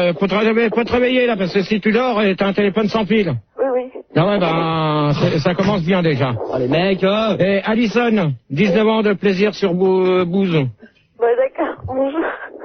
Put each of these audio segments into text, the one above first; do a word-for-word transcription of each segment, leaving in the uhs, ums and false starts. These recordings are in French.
euh, faut te réveiller, faut te réveiller là, parce que si tu dors, t'as un téléphone sans pile. Oui, oui. Ah ouais, ben, ça commence bien déjà. Oh, les mecs, oh. Et Alison, dix-neuf ans de plaisir sur Bou Bouze. Bah d'accord, bonjour.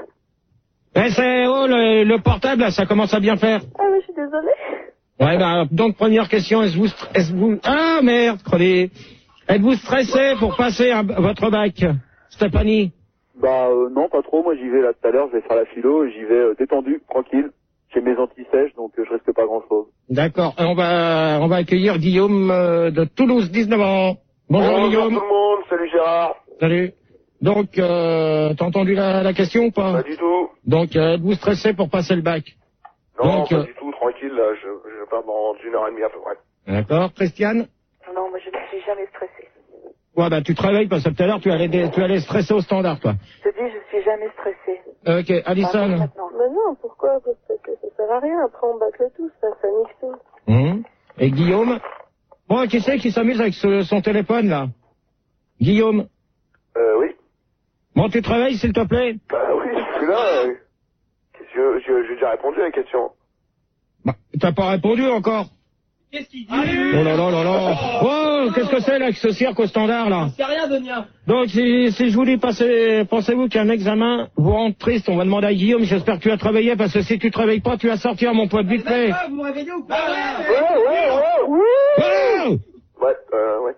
Eh, c'est, oh, le, le portable, là, ça commence à bien faire. Ah, mais je suis désolée. Ouais, ben, donc, première question, est-ce vous, est-ce vous, ah, merde, crevez. Êtes-vous stressé pour passer à votre bac, Stéphanie? Bah, euh, non, pas trop. Moi, j'y vais là tout à l'heure, je vais faire la philo, j'y vais euh, détendu, tranquille. J'ai mes anti-sèches, donc euh, je risque pas grand-chose. D'accord, on va, on va accueillir Guillaume euh, de Toulouse, dix-neuf ans. Bonjour, Bonjour Guillaume. tout le monde, salut Gérard. Salut. Donc, euh, t'as entendu la, la question ou pas? Pas du tout. Donc, euh, êtes-vous stressé pour passer le bac? Non, Donc, pas euh, du tout, tranquille, là, je, je pars dans une heure et demie à peu près. D'accord, Christiane? Non, moi je ne suis jamais stressée. Ouais, bah, tu te réveilles parce que tout à l'heure, tu allais, dé- tu allais stresser au standard, toi. Je te dis, je suis jamais stressée. Ok, Alison. Maintenant. Mais non, pourquoi? Parce que ça sert à rien. Après, on bâcle tout, ça, ça nique tout. Hum. Et Guillaume? Bon, qui c'est qui s'amuse avec ce- son téléphone, là? Guillaume? Euh, oui. Bon, tu te réveilles, s'il te plaît? Bah oui, je suis là. Euh, je, je, j'ai déjà répondu à la question. Bah, t'as pas répondu encore? Qu'est-ce qu'il dit? Oh là là là là. Oh, qu'est-ce que c'est là avec ce cirque au standard là? C'est rien, Donia. Donc si, si je vous dis passez, pensez-vous qu'un examen vous rend triste, on va demander à Guillaume, j'espère que tu as travaillé parce que si tu travailles pas, tu vas sortir mon poids de vite fait. Vous me réveillez ou pas? Ouais, ouais, ouais, ouais. Oh Ouais, euh, ouais.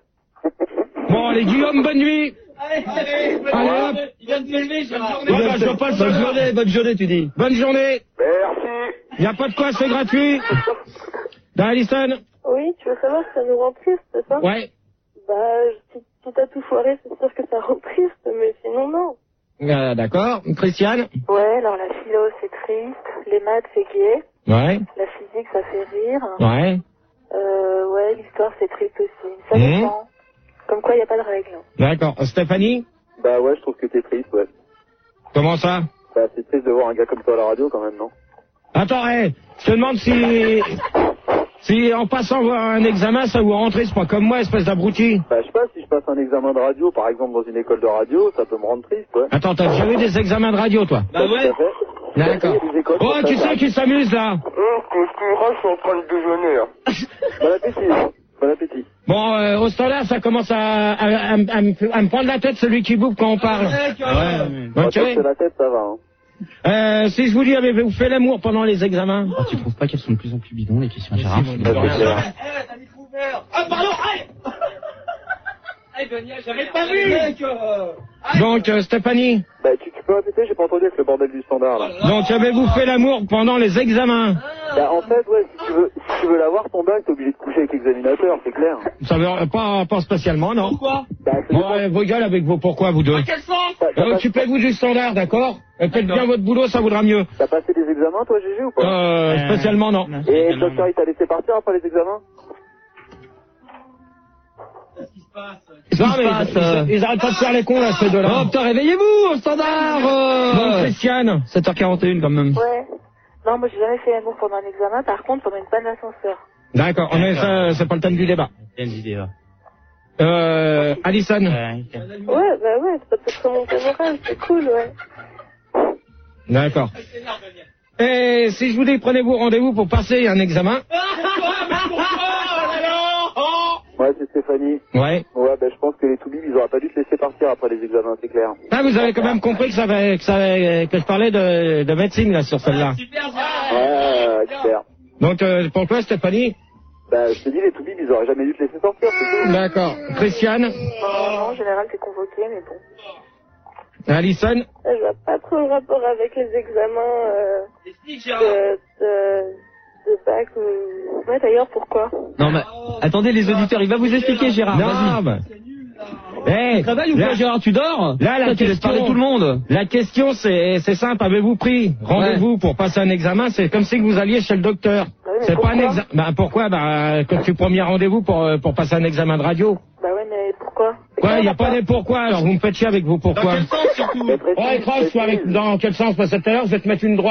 bon allez Guillaume, bonne nuit. Allez, allez, Allez, hop. Il vient de se lever, Gérard. Bon, bah, je veux pas le Bonne savoir. journée, bonne journée, tu dis. Bonne journée. Merci. Y a pas de quoi, c'est gratuit. Dans Alison? Oui, tu veux savoir si ça nous rend triste, c'est ça? Ouais. Bah, si, si t'as tout foiré, c'est sûr que ça rend triste, mais sinon, non. Euh, D'accord. Christiane? Ouais, alors la philo, c'est triste. Les maths, c'est gai. Ouais. La physique, ça fait rire. Ouais. Euh, ouais, l'histoire, c'est triste aussi. Ça Mmh. dépend. Comme quoi, il n'y a pas de règle. D'accord. Stéphanie? Bah ouais, je trouve que t'es triste, ouais. Comment ça? Bah c'est triste de voir un gars comme toi à la radio quand même, non? Attends, hé, je te demande si... Si en passant voir un examen, ça vous rend triste, pas comme moi, espèce d'abruti. Bah je sais pas, si je passe un examen de radio, par exemple dans une école de radio, ça peut me rendre triste, ouais. Attends, t'as déjà eu des examens de radio, toi? Bah ouais. Tout à fait. D'accord. Il y a des écoles Oh, pour qui ça, c'est qui s'amuse, là? Hum, que je suis en train de déjeuner, là. Bon appétit. Bon appétit. Bon, euh, au standard, ça commence à, à, à, à, me- à me prendre la tête, celui qui bouffe quand on parle. Mec, euh, Bah, Ok. toi, c'est la tête, ça va, hein. Euh, si je vous dis, avez-vous fait l'amour pendant les examens? Ah, tu trouves pas qu'elles sont de plus en plus bidons, les questions à Gérard? Bah, c'est clair. Eh, t'as micro ouvert. Ah, pardon, aïe. Eh, Donia, j'avais pas vu. Mec, euh, aïe. Donc, euh, Stéphanie, Bah tu, tu peux répéter, j'ai pas entendu avec le bordel du standard, là. donc avez-vous fait l'amour pendant les examens? Bah en fait, ouais, si tu veux, si tu veux l'avoir ton bac, t'es obligé de coucher avec l'examinateur, c'est clair. Ça veut pas, pas spécialement, non? Pourquoi? Bah c'est Bon, euh, vos gueules avec vos pourquoi, vous deux. À quel sens? T'as, t'as Euh, pas- Occupez-vous du standard, d'accord? Euh, Faites bien votre boulot, ça vaudra mieux. t'as passé des examens, toi, Gégé, ou pas? Euh, spécialement, non. Et le docteur, il t'a laissé partir après les examens? Qu'est-ce qui se passe? Non, mais passe, ils, euh ils arrêtent pas de faire les cons, là, ces deux-là. Oh putain, réveillez-vous au standard Donc, euh... Christiane, sept heures quarante et une quand même. Ouais. Non, moi, j'ai jamais fait l'amour pendant un examen. Par contre, pendant une panne d'ascenseur. d'accord, mais ça, c'est pas le thème du débat. C'est une vidéo. Euh, Alison, Ouais, bah ouais, ça peut te remonter le moral, c'est cool, ouais. d'accord. Et si je vous dis, prenez-vous rendez-vous pour passer un examen? Ouais, c'est Stéphanie. Ouais. Ouais, bah je pense que les toubibs, ils auraient pas dû te laisser partir après les examens, c'est clair. Ah, vous avez quand même compris que ça avait, que ça avait, que je parlais de, de médecine, là, sur celle-là. Super, Ouais, ouais, ouais, super. Donc, euh, pour toi, Stéphanie? Bah je te dis, les toubibs, ils auraient jamais dû te laisser sortir, c'est tout. D'accord. Christiane? Non, non, en général, t'es convoqué, mais bon. Alison? Ça, je vois pas trop le rapport avec les examens, euh, Explique, Gérard. de, de, de bac ou... Ouais, d'ailleurs, pourquoi? Non mais, attendez les auditeurs, il va vous expliquer Gérard, Non, vas-y. bah. C'est nul, là. Eh, Tu travailles ou là- quoi Gérard, tu dors? Là, la Putain, tu laisses question- parler tout le monde. La question, c'est, c'est simple. Avez-vous pris rendez-vous pour passer un examen? C'est comme si vous alliez chez le docteur. Bah oui, mais C'est pas un pourquoi examen. Bah, pourquoi? Bah, quand tu prends rendez-vous pour, euh, pour passer un examen de radio. Bah ouais, mais pourquoi? C'est Quoi? quoi Il n'y a le pas rapport? des pourquoi, alors vous me faites chier avec vos Dans pourquoi. quel sens, surtout? Mais précise, Oh, écrange, toi, avec, précise. dans quel sens? Parce que tout à l'heure, je vais te mettre une droite. Eh,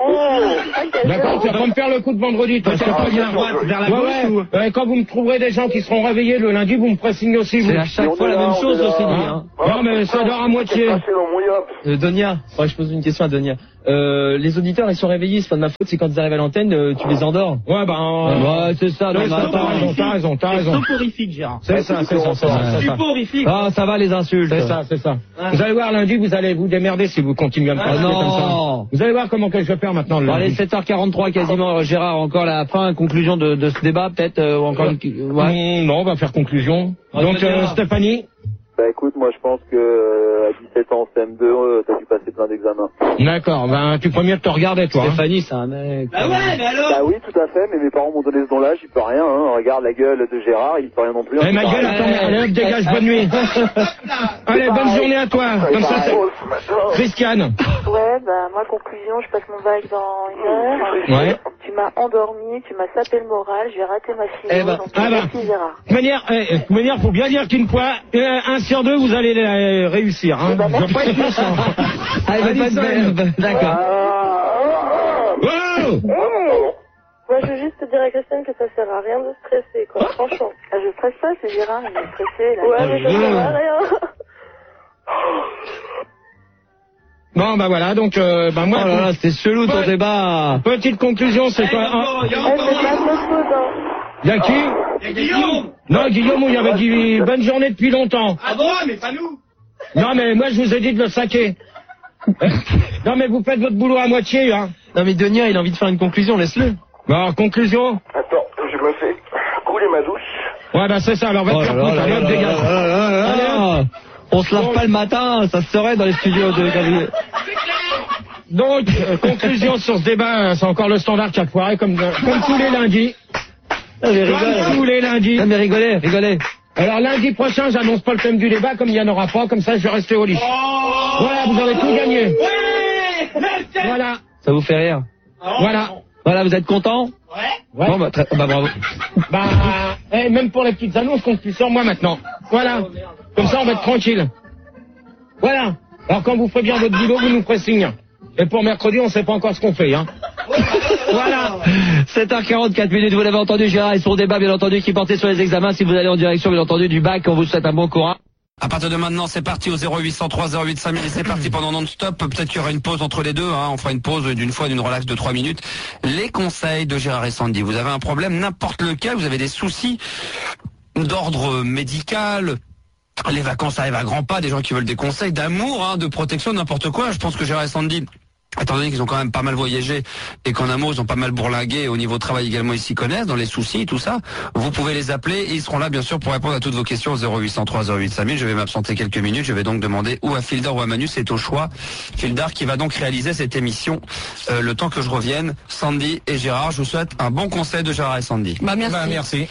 D'accord, tu vas pas me faire le coup de vendredi, toi, c'est pas bien. Vers la Ouais, gauche ou... ouais. Ouais, quand vous me trouverez des gens qui seront réveillés le lundi, vous me ferez signe aussi, vous. C'est à chaque fois la même chose, aussi, hein. Non, mais ça dort à moitié. Euh, Donia, ouais, je pose une question à Donia. Euh, les auditeurs, ils sont réveillés, c'est pas de ma faute, c'est quand ils arrivent à l'antenne, euh, tu les endors. Ouais, bah, euh... ouais, c'est ça, non, ouais, mais t'as raison, t'as raison, t'as raison. Soporifique, Gérard. C'est ça, c'est ça, c'est ça. c'est ça. Soporifique. Ah, ça va les insultes. C'est ça, c'est ça. Vous allez voir lundi, vous allez vous démerder si vous continuez à me Ah, faire comme ça. non. Vous allez voir comment que je vais faire maintenant le Bon, lundi. allez, sept heures quarante-trois quasiment, Gérard, encore la fin, conclusion de, de ce débat, peut-être, euh, ou encore une... Ouais. Mmh, non, on va faire conclusion. Ah, Donc, c'est bien. euh, Stéphanie. Bah écoute, moi je pense que euh, à dix-sept ans en C M deux, euh, t'as dû passer plein d'examens. D'accord, ben tu peux mieux te regarder, toi. Hein. Stéphanie, c'est un mec. Bah ouais, mais alors. Bah oui, tout à fait, mais mes parents m'ont donné ce don-là, j'y peux rien, hein. Regarde la gueule de Gérard, il peut rien non plus. Eh, ma gueule, attends, allez, hop, dégage, bonne nuit. Allez, bonne journée à toi. Comme ça, c'est... Christiane. Ouais, bah moi, conclusion, je passe mon bac dans une heure. Ouais. Tu m'as endormi, tu m'as sapé le moral, j'ai raté ma philo, Eh ben, donc ah ben. merci Gérard. De toute manière, eh, de toute manière, faut bien dire qu'une fois, euh, un sur deux, vous allez euh, réussir. Hein. Eh ben, Je veux pas être méchant. Ah, il veut pas de Alison. belle. D'accord. Wow. Moi, je veux juste te dire à Christiane que ça sert à rien de stresser, quoi, franchement. Ah, je stresse pas, c'est Gérard, il est stressé, là. Ouais, mais ça sert à rien. Bon, bah voilà, donc, euh, bah moi, Oh là là, c'était chelou ton Ouais. débat. petite conclusion, c'est quoi hein, Il y a Eh, c'est encore pas de notre faute, hein. y a qui Il y a Guillaume. Non, Guillaume, il y avait dit bonne journée depuis longtemps. Ah bon, mais pas nous. Non, mais moi, je vous ai dit de le saquer. Non, mais vous faites votre boulot à moitié, hein. Non mais Donia, il a envie de faire une conclusion, laisse-le. Bon, alors, conclusion. Attends, je me fais couler ma douche. Ouais, bah c'est ça, alors va te Oh faire là foutre, là allez, là hop, là dégage. là là là Allez, là. On se lave pas le matin, ça se serait dans les studios de Gabriel. Donc, euh, conclusion sur ce débat, euh, c'est encore le standard qui a foiré, comme, euh, comme tous les lundis. Non mais Comme rigole. tous les lundis. Non mais rigolez, rigolez. Alors lundi prochain, j'annonce pas le thème du débat, comme il n'y en aura pas, comme ça je vais rester au lit. Voilà, vous aurez tout gagné. Ouais. Voilà, Ça vous fait rire? voilà. Voilà, vous êtes content? Ouais. Ouais. Bon bah, très- bah bravo. Bah, eh, même pour les petites annonces, compte plus sur moi maintenant. Voilà. Comme ça, on va être tranquille. Voilà. Alors quand vous ferez bien votre boulot, vous nous ferez signe. Et pour mercredi, on sait pas encore ce qu'on fait, hein. Voilà. sept heures quarante-quatre minutes, vous l'avez entendu, Gérard, et son débat, bien entendu, qui portait sur les examens. Si vous allez en direction, bien entendu, du bac, on vous souhaite un bon courage. À partir de maintenant, c'est parti au zéro huit cent trois zéro huit cinq mille et c'est parti pendant non-stop. Peut-être qu'il y aura une pause entre les deux, hein. On fera une pause d'une fois, d'une relax de trois minutes. Les conseils de Gérard et Sandy. Vous avez un problème, n'importe lequel, vous avez des soucis d'ordre médical. Les vacances arrivent à grands pas, des gens qui veulent des conseils d'amour, hein, de protection, n'importe quoi. Je pense que Gérard et Sandy, étant donné qu'ils ont quand même pas mal voyagé et qu'en amour ils ont pas mal bourlingué, au niveau travail également ils s'y connaissent, dans les soucis, tout ça, vous pouvez les appeler et ils seront là bien sûr pour répondre à toutes vos questions au zéro huit cent trois zéro huit cinq mille. Je vais m'absenter quelques minutes, je vais donc demander ou à Fildar ou à Manu, c'est au choix. Fildar qui va donc réaliser cette émission euh, le temps que je revienne. Sandy et Gérard, je vous souhaite un bon conseil de Gérard et Sandy. Bah merci. Bah merci.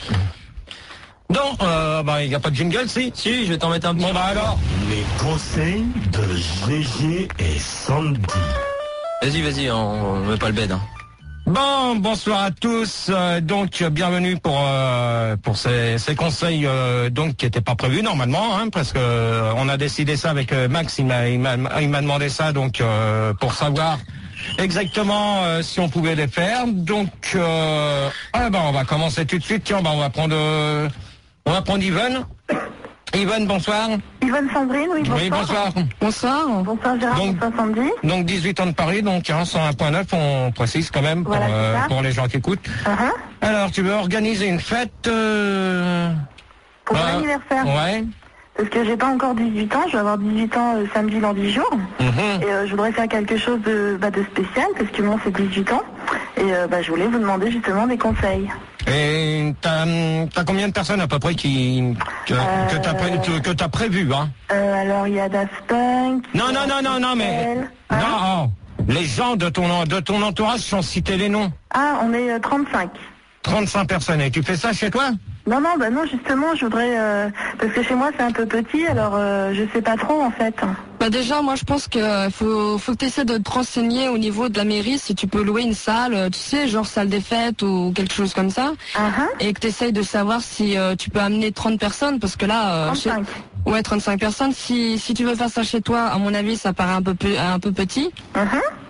Non, euh, bah il n'y a pas de jingle, si. Si, je vais t'en mettre un petit. Bon bah alors. Les conseils de Gégé et Sandy. Vas-y, vas-y, on, on met pas le bed. Hein. Bon, bonsoir à tous. Euh, donc bienvenue pour euh, pour ces, ces conseils euh, donc qui n'étaient pas prévus normalement, hein, parce que euh, on a décidé ça avec euh, Max. Il m'a il m'a il m'a demandé ça donc euh, pour savoir exactement euh, si on pouvait les faire. Donc euh, ah bah on va commencer tout de suite. Tiens, bah on va prendre euh, on va prendre Yvonne. Yvonne, bonsoir. Yvonne Sandrine, oui, bonsoir. Oui, bonsoir. Bonsoir. Bonsoir Gérard, Donc- bonsoir Sandy. Donc dix-huit ans de Paris, donc hein, cent un point neuf, on précise quand même pour, Voilà, c'est euh, ça. pour les gens qui écoutent. Uh-huh. Alors, tu veux organiser une fête euh... Pour mon bah, anniversaire. Ouais. Parce que j'ai pas encore dix-huit ans, je vais avoir dix-huit ans euh, samedi dans dix jours. Mhm. Et euh, je voudrais faire quelque chose de, bah, de spécial, parce que moi c'est dix-huit ans. Et euh, bah, je voulais vous demander justement des conseils. Et t'as t'as combien de personnes à peu près qui que, Euh, que t'as pré- que- que t'as prévu, hein? Euh, alors il y a Daft Punk. Non, non, non, non, non, mais Elle. Hein non. Les gens de ton de ton entourage sont cités les noms. Ah, on est euh, trente-cinq. trente-cinq personnes. Et tu fais ça chez toi? Non, non, bah non, justement, je voudrais... Euh, parce que chez moi, c'est un peu petit, alors euh, je sais pas trop, en fait. Bah déjà, moi je pense que euh, faut, faut que tu essaies de te renseigner au niveau de la mairie si tu peux louer une salle, euh, tu sais, genre salle des fêtes ou quelque chose comme ça. Uh-huh. Et que tu essayes de savoir si euh, tu peux amener trente personnes, parce que là... euh, chez- trente-cinq. Ouais, trente-cinq personnes. Si, si tu veux faire ça chez toi, à mon avis, ça paraît un peu, peu- un peu petit. Uh-huh.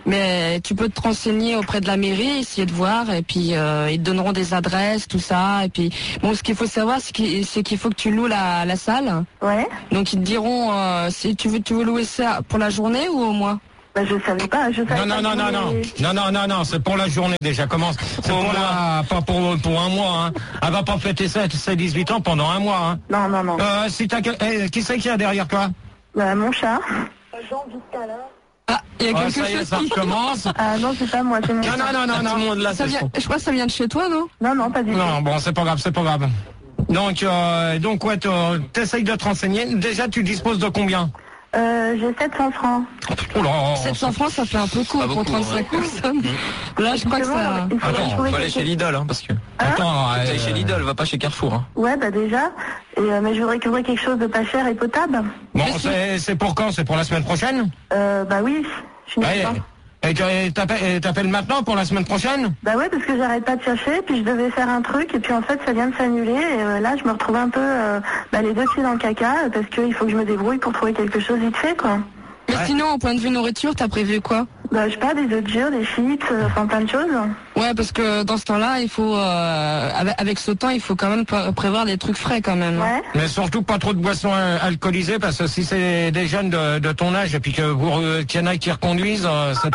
Mais tu peux te renseigner auprès de la mairie, essayer de voir, et puis euh, ils te donneront des adresses, tout ça. Et puis bon, ce qu'il faut savoir, c'est qu'il, c'est qu'il faut que tu loues la, la salle. Ouais. Donc ils te diront euh, si tu veux, tu veux louer ça pour la journée ou au mois. Bah, je savais pas, je savais Non, pas. non, non, non, non, non, non, non, non, c'est pour la journée déjà. Commence. C'est pour la, pas pour pour un mois. Hein. Elle va pas fêter ça, ses dix-huit ans pendant un mois. Hein. Non, non, non. Euh, si t'as, eh, qui c'est qu'il y a derrière toi? Bah, mon chat. Jean Vistala. Ah, il y a Oh, quelque ça y est, chose ça qui... recommence. Ah non, c'est pas moi, c'est mon Non, chat. non, non, non, non. Tout le monde là, Ça c'est vient, son. je crois que ça vient de chez toi, non? Non, non, pas du tout. Non, bon, c'est pas grave, c'est pas grave. Donc, euh, donc ouais, t'essayes de te renseigner. Déjà, tu disposes de combien? Euh, j'ai sept cents francs. Oh là, sept cents francs, ça fait un peu court Pas pour beaucoup, trente-cinq personnes. Là, je crois que ça... Il faudrait Attends, trouver Faut aller quelque chez chose. Lidl, hein, parce que. attends, Faut aller euh, chez Lidl, va pas chez Carrefour. Hein. Ouais, bah déjà. Et, euh, mais je voudrais trouver quelque chose de pas cher et potable. bon, c'est, c'est pour quand? C'est pour la semaine prochaine? Euh, bah oui, je suis Ouais, pas. et tu et t'appelles, et t'appelles maintenant pour la semaine prochaine? Bah ouais, parce que j'arrête pas de chercher, puis je devais faire un truc, et puis en fait ça vient de s'annuler, et euh, là je me retrouve un peu euh, bah, les deux pieds dans le caca, parce qu'il faut que je me débrouille pour trouver quelque chose vite fait, quoi. Mais Ouais. sinon, au point de vue nourriture, t'as prévu quoi? Bah je sais pas, des œufs durs, des chips, euh, enfin plein de choses. Ouais, parce que dans ce temps-là, il faut, euh, avec, avec ce temps, il faut quand même pré- prévoir des trucs frais quand même. Ouais. Mais surtout pas trop de boissons euh, alcoolisées, parce que si c'est des jeunes de, de ton âge et puis que vous euh, qu'il y en a qui reconduisent, euh, ça...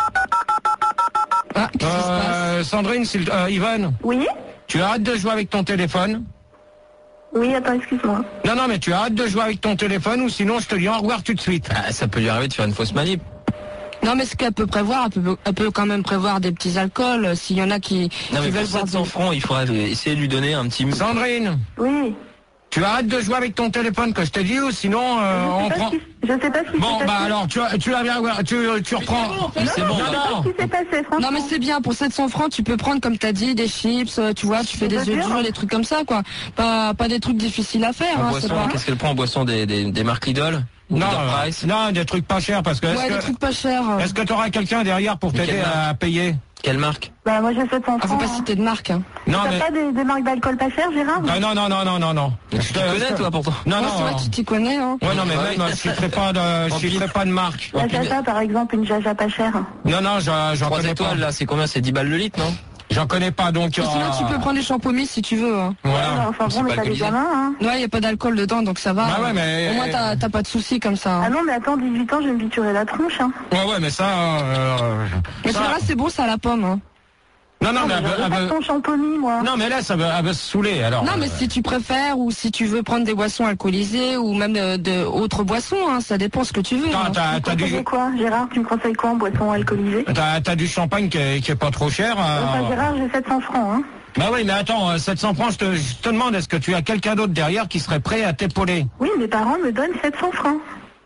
Ah, qu'est-ce qui se passe? euh, Sandrine, s'il- euh, Yvonne, Oui. tu arrêtes de jouer avec ton téléphone. Oui, attends, excuse-moi. Non, non, mais tu arrêtes de jouer avec ton téléphone ou sinon je te dis au revoir tout de suite. Ah, ça peut lui arriver de faire une fausse manip. Non, mais ce qu'elle peut prévoir, elle peut, elle peut quand même prévoir des petits alcools, euh, s'il y en a qui, Non, qui mais veulent pour boire sept cents du... francs, il faudrait essayer de lui donner un petit. Sandrine, Oui. tu arrêtes de jouer avec ton téléphone que je t'ai dit ou sinon euh, Je on sais pas prend... ce qui, je sais pas ce qui Bon, s'est bah passé. alors, tu, tu, tu, tu, tu reprends... C'est bon. Non, Je sais pas non. ce qui s'est passé, franchement. Non, mais c'est bien, pour sept cents francs, tu peux prendre, comme t'as dit, des chips, euh, tu vois, tu fais Des des œufs œufs durs. durs, des trucs comme ça, quoi. Pas, pas des trucs difficiles à faire, En hein, boisson, c'est pas... qu'est-ce qu'elle prend en boisson des, des, des marques Lidl? Non, Leader euh, Price. non, des trucs pas chers parce que... Ouais, Est-ce des que, trucs pas chers. est-ce que tu auras quelqu'un derrière pour t'aider Quelle à payer? Quelle marque? Bah moi j'ai sept cents Ah, faut francs. pas hein. citer de marque, hein. Non, T'as mais... pas des, des marques d'alcool pas chères, Gérard? Non, non, non, non, non, non, non. Tu Je te te- je connais, te- toi, pourtant? Non, Ouais, non. c'est vrai que tu t'y connais, hein. Ouais, non, mais Ouais. même, je citerai pas de, je citerai pas de marque. La Jaja par exemple, une Jaja pas chère. Non, non, j'en j'en Trois connais étoiles, pas. là, c'est combien? C'est dix balles le litre, non? J'en connais pas, donc... Et sinon, euh, tu peux prendre des champomis si tu veux, hein. Voilà. Ouais, enfin c'est bon, mais pas t'as des alcoolisé. gamins, hein. Ouais, y a pas d'alcool dedans, donc ça va. Bah ouais, mais- Au moins, t'as, t'as pas de soucis comme ça. Ah hein. non, mais attends, dix-huit ans, je vais me piturer la tronche, hein. Ouais, ouais, mais ça... euh, Mais ça- celui-là, c'est bon, c'est à la pomme, hein. Non, non, Non, mais mais elle veut- j'aurais elle pas veut- de ton champomis, moi. Non, mais là, ça veut, elle veut se saouler, alors. Non, mais si tu préfères ou si tu veux prendre des boissons alcoolisées ou même de, de autres boissons, hein, ça dépend ce que tu veux. T'as, hein. t'as, Tu t'as me conseilles du, quoi, Gérard? Tu me conseilles quoi en boisson alcoolisée? t'as, t'as du champagne qui est, qui est pas trop cher. euh, Enfin, Gérard, j'ai sept cents francs, hein. Bah oui, mais attends, euh, sept cents francs, je te, je te demande, est-ce que tu as quelqu'un d'autre derrière qui serait prêt à t'épauler? Oui, mes parents me donnent sept cents francs.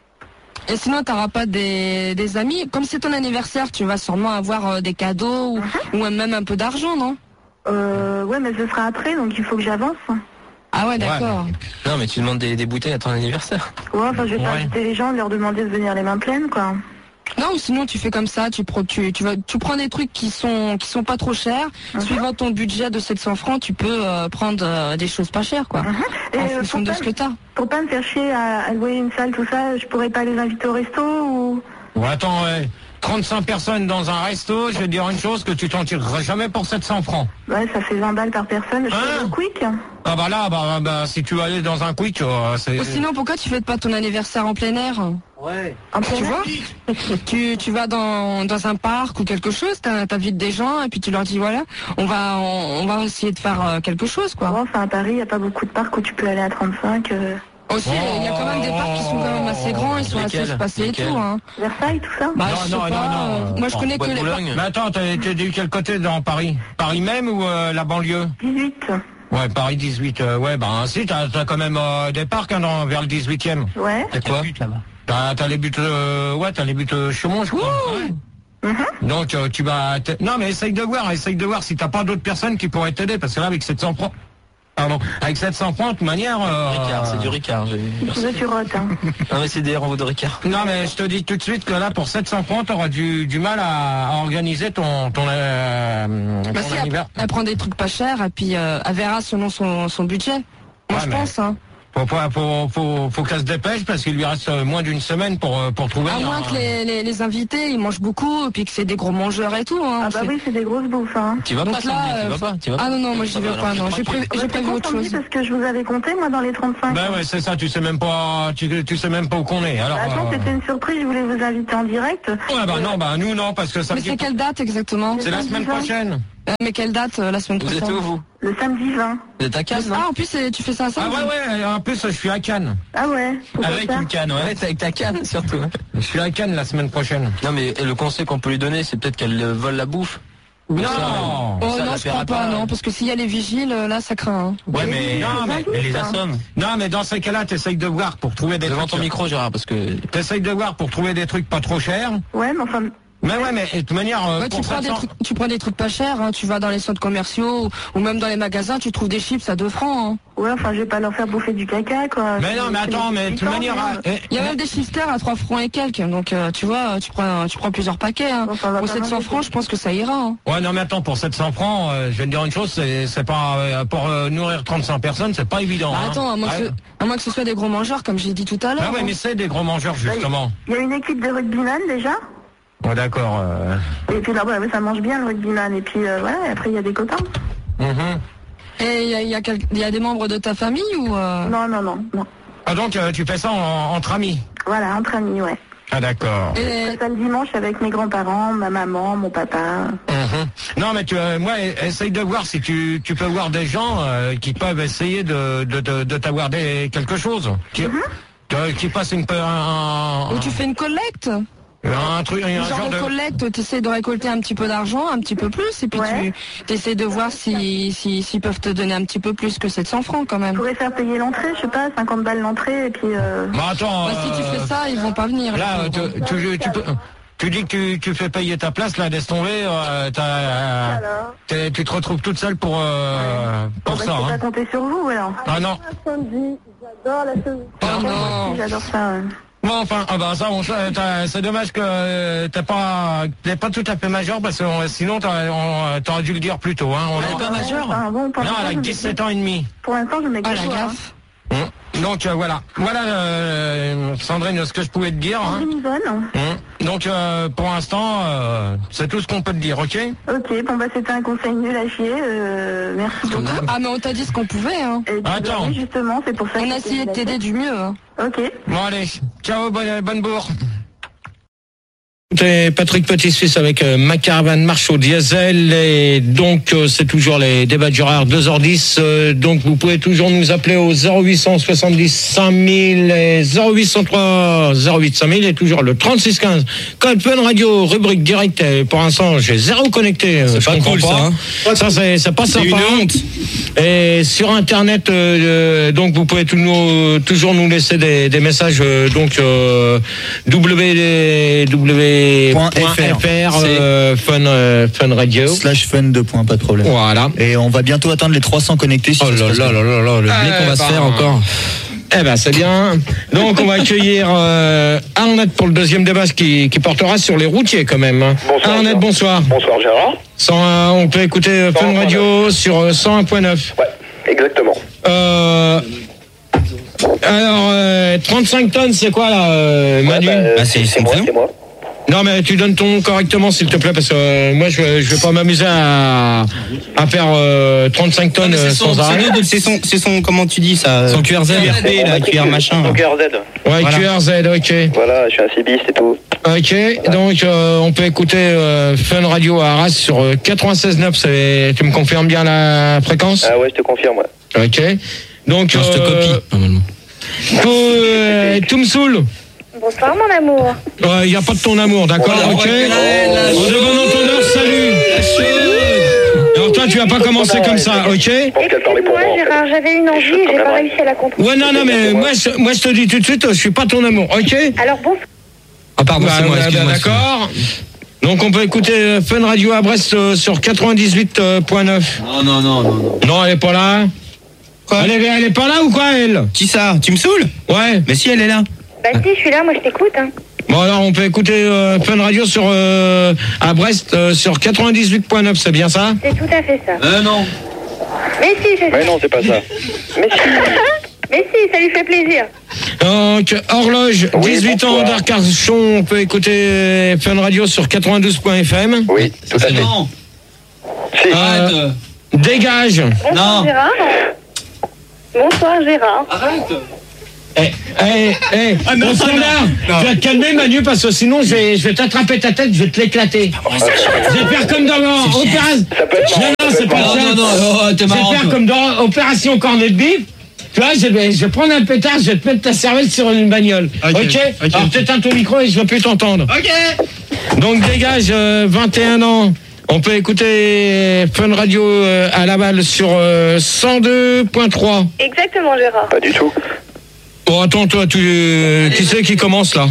Et sinon, t'auras pas des, des amis. Comme c'est ton anniversaire, tu vas sûrement avoir euh, des cadeaux ou, Uh-huh. ou même un peu d'argent, non? Euh, ouais, mais ce sera après, donc il faut que j'avance. Ah ouais, d'accord. Non, mais tu demandes des, des bouteilles à ton anniversaire. Ouais, enfin, je vais pas Ouais. inviter les gens, leur demander de venir les mains pleines, quoi. Non, ou sinon tu fais comme ça, tu, pro- tu, tu, vas, tu prends des trucs qui sont qui sont pas trop chers. Uh-huh. Suivant ton budget de sept cents francs, tu peux euh, prendre euh, des choses pas chères, quoi. Et En euh, fonction pour, de pas, ce que t'as. pour pas me faire chier à, à louer une salle, tout ça, je pourrais pas les inviter au resto ou... Ouais, attends, ouais, trente-cinq personnes dans un resto, je vais te dire une chose, que tu t'en tireras jamais pour sept cents francs. Ouais, ça fait vingt balles par personne. Je Hein fais le quick. Ah bah là, bah, bah si tu vas aller dans un quick, euh, c'est... Ou sinon, pourquoi tu fais pas ton anniversaire en plein air? En plein Tu air. vois, tu, tu vas dans, dans un parc ou quelque chose, t'in- t'invites des gens et puis tu leur dis voilà, on va on, on va essayer de faire euh, quelque chose, quoi. Bon, enfin, à Paris, il n'y a pas beaucoup de parcs où tu peux aller à trente-cinq. euh, Aussi, il y a quand même des parcs qui sont quand même assez grands, ils sont assez Lesquels espacés et Lesquels tout. Hein. Versailles, tout ça. Bah, Non, je sais non, pas, non, non. euh, moi je Oh, connais Bois que de les Boulogne. Mais attends, t'es, t'es de quel côté dans Paris? Paris même ou euh, la banlieue? dix-huit. Ouais, Paris dix-huit, euh, ouais, bah si, t'as, t'as quand même euh, des parcs hein, dans, vers le dix-huitième. Ouais. T'as quoi? T'as, t'as les buts, euh, ouais, t'as les buts euh, Chaumont, je crois. Ouais. Donc euh, tu vas, t'- non mais essaye de voir, essaye de voir si t'as pas d'autres personnes qui pourraient t'aider, parce que là avec sept cents francs, pardon, avec sept cents francs de toute manière. Euh, Ricard, c'est du Ricard. j'ai- Tu veux, tu rotes, hein. Non, mais c'est des renvois de Ricard. Non mais je te dis tout de suite que là pour sept cents francs t'auras du, du mal à, à organiser ton ton, euh, Bah ton si, elle, anniversaire. elle prend des trucs pas chers et puis euh, elle verra selon son, son budget. Moi Ouais, je mais- pense, hein. Faut, faut, faut, faut, faut qu'elle se dépêche parce qu'il lui reste moins d'une semaine pour, pour trouver. À moins un... que les, les, les invités, ils mangent beaucoup, et puis que c'est des gros mangeurs et tout. Hein, ah bah c'est... oui, c'est des grosses bouffes. Hein. Tu vas Donc pas, là, Sandy, tu euh, vas pas, tu vas pas. Ah non, non, moi j'y vais pas, non. J'ai prévu, j'ai prévu autre chose. Parce que je vous avais compté, moi, dans les trente-cinq. Ben ouais, c'est ça, tu sais même pas, tu, tu sais même pas où qu'on est. Alors, Bah, attends, euh... c'était une surprise, je voulais vous inviter en direct. Ouais, bah non, bah nous non, parce que ça Mais c'est quelle date exactement? C'est la semaine prochaine. Euh, mais quelle date euh, la semaine Vous prochaine? êtes où, vous? Le samedi vingt. Vous êtes à Cannes, non? Ah, en plus, c'est- tu fais ça à Ah samedi? ouais, ouais, en plus, je suis à Cannes. Ah ouais. Pourquoi Avec ça une canne, ouais. T'es avec ta canne, surtout. Je suis à Cannes la semaine prochaine. Non, mais le conseil qu'on peut lui donner, c'est peut-être qu'elle euh, vole la bouffe. Non. Ça, Oh ça, non, la je paiera crois pas, non, parce que s'il y a les vigiles, euh, là, ça craint. Hein. Ouais, mais, Non, mais, mais les assomment. non, mais dans ces cas-là, t'essayes de voir pour trouver des Devant trucs. ton micro, Gérard, parce que... T'essayes de voir pour trouver des trucs pas trop chers. Ouais, mais enfin. Mais ouais, mais de toute manière, euh, Ouais, tu, pour prends des sept cents trucs, tu prends des trucs pas chers, hein. Tu vas dans les centres commerciaux ou, ou même dans les magasins, tu trouves des chips à deux francs. Hein. Ouais, enfin, je vais pas leur faire bouffer du caca, quoi. Mais non, mais C'est- attends, c'est mais de toute excitant, manière, merde. euh, Il y a même des chipsters à trois francs et quelques, donc euh, tu vois, tu prends, tu prends plusieurs paquets. Hein. Enfin, on va Pour pas sept cents manger francs, je pense que ça ira. Hein. ouais, non, mais attends, pour sept cents francs, euh, je vais te dire une chose, c'est, c'est pas, euh, pour euh, nourrir trente-cinq personnes, c'est pas évident. Bah, hein. attends, à moins, Ouais. que ce, à moins que ce soit des gros mangeurs, comme j'ai dit tout à l'heure. Ah ouais, hein. mais c'est des gros mangeurs, justement. Il y a une équipe de rugbyman déjà. Ouais, d'accord. Euh... Et puis là, ouais, ça mange bien le rugbyman. Et puis euh, voilà, et après il y a des copains. mhm. Et il y a, il y, a quel- il y a des membres de ta famille ou euh... Non, non, non, non. Ah, donc, euh, tu fais ça en- entre amis. Voilà, entre amis, ouais. Ah, d'accord. Je Et- fais ça le dimanche avec mes grands-parents, ma maman, mon papa. Mhm. Non, mais tu, euh, moi, e- essaye de voir si tu, tu peux voir des gens euh, qui peuvent essayer de, de, de, de t'avoir des, quelque chose. Qui, que- qui passent une, peu- un, Ou tu fais une collecte? un truc, un Une genre, genre de de... collecte, tu essaies de récolter un petit peu d'argent, un petit peu plus, et puis Ouais. tu essaies de voir si, si, s'ils peuvent te donner un petit peu plus que sept cents francs quand Je même. pourrais faire payer l'entrée, je sais pas, cinquante balles l'entrée, et puis... Euh... Mais attends, Bah, si tu euh, fais ça, ils vont pas venir. là, les tu, pauvres. tu, tu, peux- tu dis que tu, tu fais payer ta place, là, laisse tomber, euh, t'as, euh, Alors t'es- tu te retrouves toute seule pour, euh, Bon, pour bah, ça. je peux Hein. pas compter sur vous, alors. Ah non. Samedi, j'adore la chose. Oh non. J'adore ça, ouais. Bon, enfin, ah bah ça, on, t'as- c'est dommage que euh, t'es pas, t'es pas tout à fait majeur parce que euh, sinon t'aurais, on- t'aurais dû le dire plus tôt. Hein. On Elle est pas majeure? Enfin, bon, pour Non, l'instant, elle a je me- dix-sept ans et demi. Pour l'instant, je mets Ah que la toi, hein. gaffe. Hum. Donc euh, voilà, voilà euh, Sandrine, ce que je pouvais te dire. Hein. Sandrine Yvonne. Hum. Donc euh, pour l'instant, euh, c'est tout ce qu'on peut te dire, ok? Ok, bon bah c'était un conseil nul à chier, euh, merci beaucoup. Ah mais on t'a dit ce qu'on pouvait. Hein. Et puis, Attends. bah, oui, justement, c'est pour ça On que a essayé de t'aider du mieux. Hein. Ok. Bon allez, ciao, bonne, bonne bourre. C'est Patrick Petit-Suisse avec euh, ma caravane marche au diesel et donc euh, c'est toujours les débats de Gérard deux heures dix euh, donc vous pouvez toujours nous appeler au zéro huit cent soixante-dix cinq mille et zéro huit cent trois zéro huit cinq mille et toujours le trente-six quinze Code Fun Radio rubrique directe et pour l'instant j'ai zéro connecté euh, C'est je pas comprends cool, pas. ça, hein. Ça c'est c'est pas C'est sympa. une honte. Et sur internet euh, euh, donc vous pouvez tout nous, toujours nous laisser des, des messages euh, donc euh, w w w point f r euh, fun euh, fun radio slash fun deux points, pas de problème. voilà. Et on va bientôt atteindre les trois cents connectés. Si Oh ça se là passe là bien. là là là, le blé Eh qu'on va se ben, faire encore. Eh ben c'est bien. Donc on va accueillir euh, Arnett pour le deuxième débat qui, qui portera sur les routiers quand même. Bonsoir, Arnett, Gérard. bonsoir. Bonsoir Gérard. cent un, on peut écouter euh, Fun Radio sur euh, cent un point neuf. Ouais, exactement. Euh, alors euh, trente-cinq tonnes c'est quoi là euh, Manu? Ouais, bah, Bah, c'est- c'est moi, mon c'est moi. Non mais tu donnes ton nom correctement s'il te plaît parce que euh, moi je vais, je vais pas m'amuser à, à faire euh, trente-cinq tonnes euh, C'est son, sans arrêt. c'est c'est son, c'est son, comment tu dis ça? Son Q R Z, Q R P, là, Q R machin. Q R Z. Ouais, Voilà. Q R Z, ok. Voilà, je suis un cibiste et tout. Ok, donc euh, on peut écouter euh, Fun Radio à Arras sur euh, quatre-vingt-seize neuf, c'est- tu me confirmes bien la fréquence? Ah ouais, je te confirme, ouais. Ok. Donc Non, je te euh, copie, normalement. tout, euh, tout me saoule. Bonsoir mon amour. Il n'y a pas de ton amour, d'accord, Oh, la ok. roquette, la En demandant ton heure, salut. Alors toi, tu vas pas commencer comme ça, ok? Je pense qu'elle parlait pour moi. en fait. Gérard, j'avais une envie et j'ai pas réussi à la contrôler. Ouais, non, non, mais moi je, moi, je te dis tout de suite, je suis pas ton amour, ok? Alors bon, Ah, pardon, Bah, c'est moi, ouais, excuse-moi. bah, d'accord. Donc on peut écouter euh, Fun Radio à Brest euh, sur quatre-vingt-dix-huit point neuf. Non, non, non, non, non. Non, elle est pas là. Quoi? Elle est, elle est pas là ou quoi, elle? Qui ça? Tu me saoules? Ouais. Mais si, elle est là. bah si, je suis là, moi je t'écoute. Hein. Bon alors on peut écouter euh, Fun Radio sur euh, à Brest euh, sur quatre-vingt-dix-huit point neuf, c'est bien ça? C'est tout à fait ça. Euh, non. Mais si, je Ouais, non, c'est pas ça. Mais si. Mais si, ça lui fait plaisir. Donc, horloge, Oui, dix-huit ans bonsoir. d'Arcachon, on peut écouter Fun Radio sur quatre-vingt-douze point F M. Oui, tout à fait. Non. Si. Euh, dégage. Bonsoir Non. Gérard. Bonsoir Gérard. Arrête. Eh, eh, eh, Ah, non, au standard, non, non. tu vas te calmer Manu parce que sinon je vais, je vais t'attraper ta tête, je vais te l'éclater. Je vais faire comme dans opération. Ça peut être Non, marrant, non, ça c'est peut pas être ça. Non, non, non, oh, t'es Je vais marrant. faire toi. comme dans Opération Cornet de Bif. Tu vois, je vais, je vais prendre un pétard, je vais te mettre ta cervelle sur une bagnole. Ok, Ok, ok. Alors t'éteins ton micro et je vais plus t'entendre. Ok. Donc dégage, euh, vingt et un ans. On peut écouter Fun Radio euh, à Laval sur euh, cent deux point trois. Exactement Gérard. Pas du tout. Bon, attends, toi, tu, tu sais qui commence là?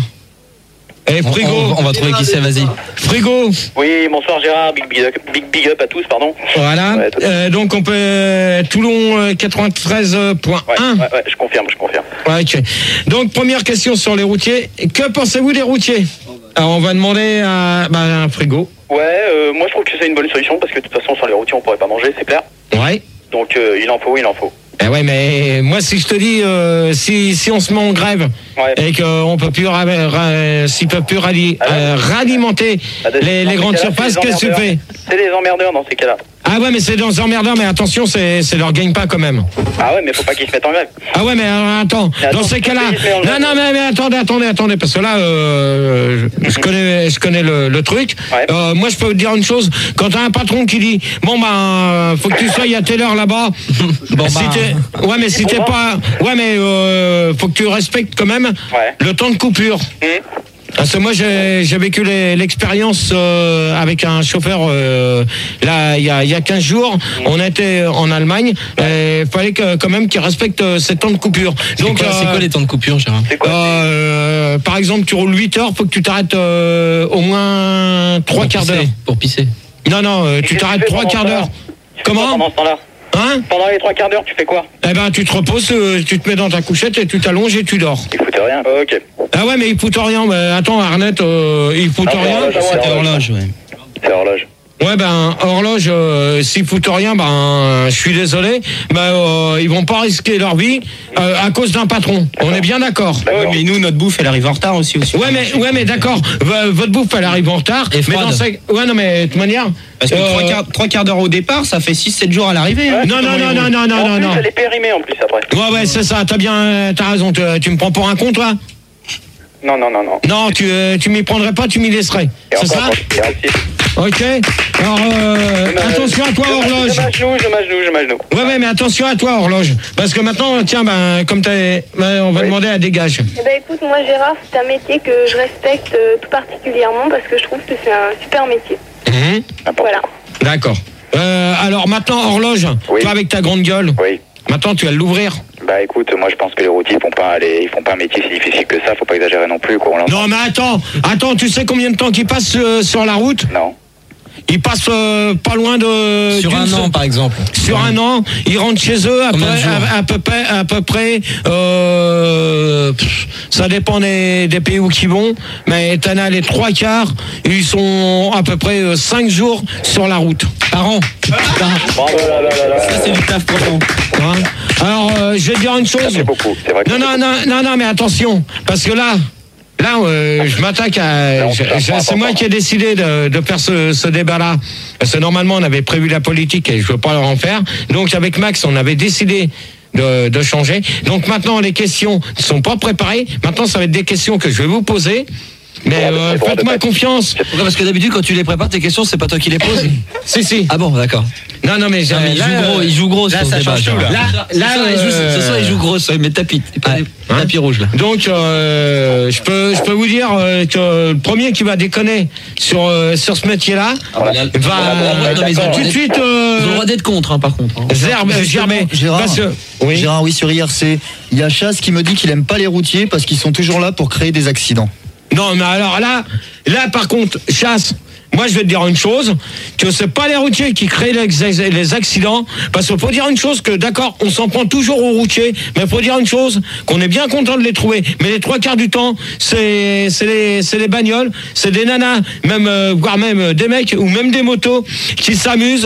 Eh, Frigo. On, on va trouver qui c'est, vas-y. Frigo. Oui, bonsoir Gérard, big big up, big, big up à tous, pardon. Voilà. Ouais, tout- Euh, donc on peut euh, Toulon euh, quatre-vingt-treize point Ouais, un. ouais, ouais, je confirme, je confirme. Ouais, ok. Donc première question sur les routiers. Que pensez-vous des routiers? Alors on va demander à, bah, à un Frigo. Ouais, euh, moi je trouve que c'est une bonne solution parce que de toute façon sans les routiers on pourrait pas manger, c'est clair. Ouais. Donc euh, il en faut, il en faut. Eh ouais, mais moi si je te dis euh, si si on se met en grève Ouais. et qu'on peut plus ra- ra- s'ils peuvent plus ralli- Ah ouais. euh, ralimenter Ah, dans les, ces les grandes cas-là, surfaces, c'est les qu'est-ce que tu fais? emmerdeurs. C'est les emmerdeurs dans ces cas-là. Ah ouais, mais c'est dans un emmerdeur, mais attention, c'est c'est leur gagne pas quand même. Ah ouais, mais faut pas qu'ils se mettent en grève. Ah ouais, mais alors, attends, Mais attends, dans ces tout cas-là, le pays se met en non, grève. non, mais, mais attendez, attendez, attendez, parce que là, euh, je, je connais, je connais le, le truc. Ouais. Euh, moi, je peux vous dire une chose. Quand t'as un patron qui dit, bon ben, faut que tu sois à telle heure là-bas. Bon, si bah, t'es- ouais, mais si bon, t'es bah. pas, ouais, mais euh, faut que tu respectes quand même Ouais. le temps de coupure. Hum. Parce que moi j'ai j'ai vécu les- l'expérience euh, avec un chauffeur euh, là il y a, il y a quinze jours, on était en Allemagne et il fallait que, quand même qu'il respecte euh, ces temps de coupure. Donc, c'est quoi, euh, les temps de coupure, Gérard? C'est quoi euh, par exemple tu roules huit heures, faut que tu t'arrêtes euh, au moins trois Pour quarts pisser, d'heure. Pour pisser. Non non, euh, Et tu qu'est-ce que t'arrêtes tu fais trois pendant quarts ce d'heure. temps-là Tu fais quoi Comment Pendant ce temps-là Hein? Pendant les trois quarts d'heure, tu fais quoi? Eh ben tu te reposes, euh, tu te mets dans ta couchette et tu t'allonges et tu dors. Il foutait rien. Ok. Ah ouais mais il fout rien, mais attends Arnett, euh, il fout Ah, c'est rien. horloge, C'est c'est horloge, ouais. C'est horloge. Ouais ben horloge, euh, s'ils foutent rien, ben je suis désolé, ben euh, ils vont pas risquer leur vie euh, à cause d'un patron. On est bien d'accord. D'accord. mais nous, notre bouffe, elle arrive en retard aussi. aussi. Ouais mais ouais mais d'accord. V- votre bouffe elle arrive en retard. Et mais froide. dans ces... ouais non mais de toute manière. Parce que euh, trois quarts, trois quarts d'heure au départ, ça fait six sept jours à l'arrivée. hein. Non non non non non non en non plus, non. elle est périmée en plus après. Ouais ouais c'est ça. T'as bien, t'as raison. Tu, tu me prends pour un con toi? Non, non, non, non. Non tu euh, tu m'y prendrais pas, tu m'y laisserais. Et C'est encore, ça? quand- et ainsi. Ok. Alors euh, Je attention à toi je horloge. Je m'agenouille, je m'agenouille, je m'agenouille. Ouais, ouais, mais attention à toi, horloge. Parce que maintenant, tiens, ben, comme t'as, ben, on va Oui. demander à dégage. Eh ben écoute, moi Gérard, c'est un métier que je respecte euh, tout particulièrement parce que je trouve que c'est un super métier. Mhm. Voilà. D'accord. Euh, alors maintenant, horloge, Oui. toi avec ta grande gueule, Oui. maintenant tu vas l'ouvrir. Bah écoute, moi je pense que les routiers font pas les, ils font pas un métier si difficile que ça, faut pas exagérer non plus quoi. On l'entend. Non, mais attends, attends, tu sais combien de temps qu'ils passent euh, sur la route? Non. Ils passent euh, pas loin de... Sur d'une un se- an, par exemple. Sur un an, ils rentrent chez eux à, peu, Combien de jours à, à peu près, à peu près euh, pff, ça dépend des, des pays où ils vont, mais t'en as les trois quarts, ils sont à peu près euh, cinq jours sur la route par an. Bravo, là, là, là, là. Ça, c'est du taf profond. Hein. Alors, euh, je vais te dire une Ça chose. fait beaucoup, c'est vrai. que Non, ça non, fait non, non, non, mais attention, parce que là, là, euh, je m'attaque à. Non, je- c'est je- pas C'est moi important. qui ai décidé de, de faire ce, ce débat-là. Parce que normalement, on avait prévu la politique et je veux pas leur en faire. Donc, avec Max, on avait décidé de, de changer. Donc, maintenant, les questions ne sont pas préparées. Maintenant, ça va être des questions que je vais vous poser. Mais droit de- euh, c'est droit de faites-moi pas- confiance. Pourquoi? Parce que d'habitude, quand tu les prépares, tes questions, c'est pas toi qui les poses. Si, si. Ah bon, d'accord. Non, non, mais, Non, mais il là, joue gros, euh, il joue gros là, sur ce ça débat. change tout, Gérard. là. Là, ce soir, il joue, euh, ce soir, il joue gros, ça, mais tapis, pas Hein tapis rouge là. Donc, euh, je peux, je peux vous dire euh, que le premier qui va déconner sur euh, sur ce métier-là Ah, bah, là, va non, mais ils ont le tout droit de d'être- suite Ils ont le euh, droit d'être contre, hein, par contre. hein. Zerbe, germer. Gérard, Parce que- oui. Gérard, oui, sur I R C, il y a Chasse qui me dit qu'il aime pas les routiers parce qu'ils sont toujours là pour créer des accidents. Non, mais alors là, là par contre, chasse. Moi, je vais te dire une chose, que c'est pas les routiers qui créent les, les accidents, parce qu'il faut dire une chose, que d'accord, on s'en prend toujours aux routiers, mais il faut dire une chose, qu'on est bien content de les trouver, mais les trois quarts du temps, c'est c'est les, c'est les bagnoles, c'est des nanas, même, euh, voire même euh, des mecs, ou même des motos, qui s'amusent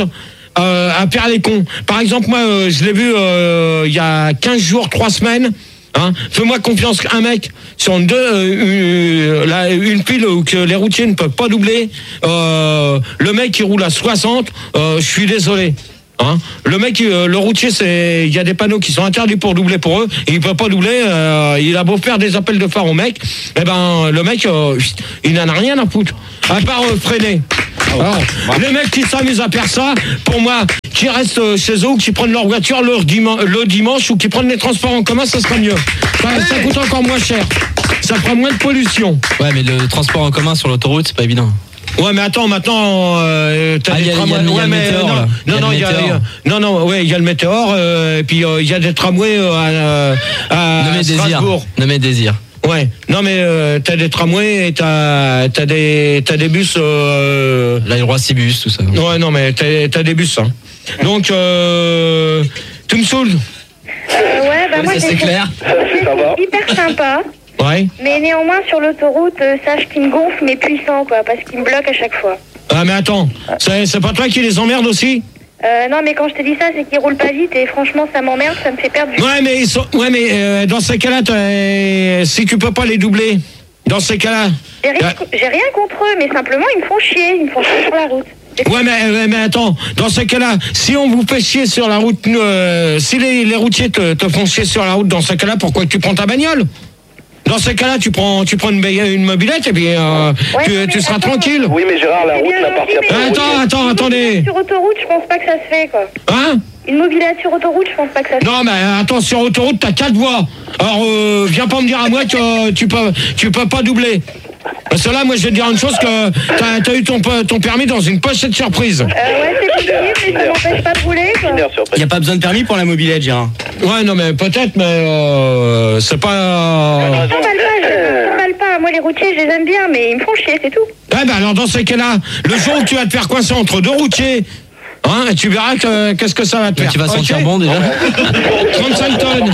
euh, à faire les cons. Par exemple, moi, euh, je l'ai vu euh, il y a quinze jours, trois semaines. Hein, fais-moi confiance, un mec sur deux, euh, une, la, une file où que les routiers ne peuvent pas doubler, euh, le mec qui roule à soixante, euh, je suis désolé. Hein, le mec, euh, le routier, c'est, il y a des panneaux qui sont interdits pour doubler pour eux, et il peut pas doubler. Euh, il a beau faire des appels de phare au mec, eh ben le mec, euh, il n'en a rien à foutre, à part euh, freiner. Alors, les mecs qui s'amusent à faire ça, pour moi, qui restent chez eux ou qui prennent leur voiture le dimanche, le dimanche ou qui prennent les transports en commun, ça sera mieux. Ça, ça coûte encore moins cher. Ça fera moins de pollution. Ouais, mais le transport en commun sur l'autoroute, c'est pas évident. Ouais, mais attends, maintenant, euh, t'as ah, des tramways. Ouais, mais météore, non, là. non, non, il y a, y a, non, non, ouais, il y a le météore, euh, et puis il euh, y a des tramways euh, à, à Strasbourg. Nommé Désir. Ouais, non mais euh, t'as des tramways et t'as t'as des t'as des bus. Euh... Là, il y aura six bus, tout ça. Ouais, non mais t'as t'as des bus. Hein. Donc, euh, tu me saoules. Euh, ouais, bah oui, moi ça, c'est clair. C'est hyper sympa. Ouais. Mais néanmoins sur l'autoroute, euh, sache qu'il me gonfle mais puissant quoi, parce qu'il me bloque à chaque fois. Ah mais attends, c'est c'est pas toi qui les emmerde aussi? Euh, non mais quand je te dis ça, c'est qu'ils roulent pas vite et franchement ça m'emmerde, ça me fait perdre du. Ouais mais ils sont, ouais mais euh, dans ces cas-là, euh, si tu peux pas les doubler, dans ces cas-là. J'ai rien, j'ai rien contre eux, mais simplement ils me font chier, ils me font chier sur la route. Ouais mais, ouais, mais attends, dans ces cas-là, si on vous fait chier sur la route, euh, si les, les routiers te, te font chier sur la route, dans ces cas-là, pourquoi tu prends ta bagnole? Dans ces cas-là, tu prends, tu prends une, une mobilette et puis euh, ouais, tu, tu seras attends, tranquille. Oui, mais Gérard, la route n'appartient pas. Attends, attends, attendez. Sur autoroute, je pense pas que ça se fait, quoi. Hein? Une mobilette sur autoroute, je pense pas que ça se fait. Non, mais attends, sur autoroute, t'as quatre voies. Alors, euh, viens pas me dire à moi que tu peux, tu peux pas doubler. Parce que là, moi, je vais te dire une chose, que t'as, t'as eu ton, ton permis dans une pochette surprise. Euh, ouais, c'est possible, mais ça m'empêche pas de rouler, quoi. Il n'y a pas besoin de permis pour la mobilette, Gérard. Ouais, non, mais peut-être, mais euh, c'est pas... Euh... Ça m'emballe pas, ça m'emballe pas. Moi, les routiers, je les aime bien, mais ils me font chier, c'est tout. Ouais, ben alors, dans ces cas-là, le jour où tu vas te faire coincer entre deux routiers, hein, tu verras que, qu'est-ce que ça va te faire. Tu vas sentir okay. Bon, déjà. trente-cinq tonnes.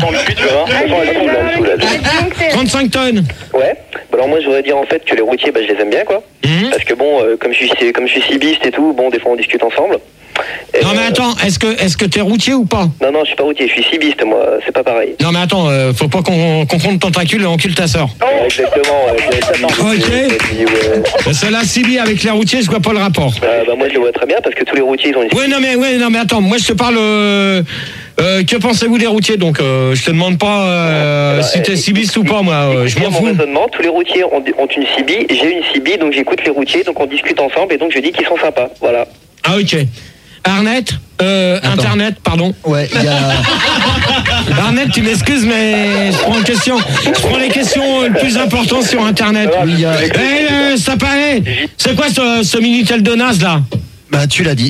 trente-cinq tonnes. Ouais. Alors moi je voudrais dire en fait que les routiers bah, je les aime bien quoi. Mmh. Parce que bon euh, comme je suis comme je suis cibiste et tout, bon des fois on discute ensemble. Et non mais attends, est-ce que est-ce que t'es routier ou pas? Non non je suis pas routier, je suis cibiste moi, c'est pas pareil. Non mais attends, euh, faut pas qu'on confronte tentacule et encule ta sœur. Oh. Exactement, ouais, ok. Cela cibi avec les routiers, je vois pas le rapport. Euh, bah moi je le vois très bien parce que tous les routiers ils ont une... Ouais non mais ouais non mais attends, moi je te parle euh, euh, que pensez-vous des routiers donc euh, je te demande pas euh, bah, si t'es cibiste ou pas moi, euh, je m'en fous. Raisonnement, tous les routiers ont, ont une cibi, j'ai une cibi donc j'écoute les routiers donc on discute ensemble et donc je dis qu'ils sont sympas, voilà. Ah ok. Arnett, euh, Internet, pardon. Ouais, il y a... Arnett, tu m'excuses, mais je prends une question. Je prends les questions les plus importantes sur Internet. Oui, il y a... Eh, euh, ça paraît. C'est quoi ce, ce Minitel de Nas, là? Bah, tu l'as dit.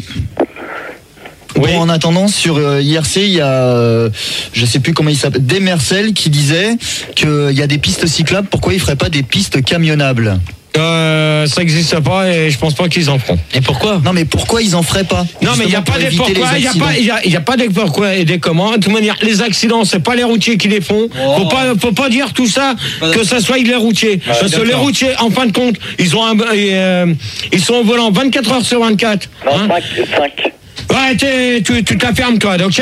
Oui. Bon, en attendant, sur euh, I R C, il y a, euh, je sais plus comment il s'appelle, Demercel qui disait qu'il y a des pistes cyclables. Pourquoi il ferait pas des pistes camionnables? Euh, ça n'existe pas et je pense pas qu'ils en feront. Et pourquoi? Non mais pourquoi ils en feraient pas? Non mais il n'y a pas des pourquoi, il y a pas, il y a, y a pas des pourquoi et des comment. De toute manière, les accidents, c'est pas les routiers qui les font. Oh. Faut pas, faut pas dire tout ça que ça soit les routiers. Ouais, parce que les routiers, en fin de compte, ils ont un, euh, ils sont au volant vingt-quatre heures sur vingt-quatre. Non, hein? cinq. Ouais, t'es, tu, tu t'affirmes toi, ok?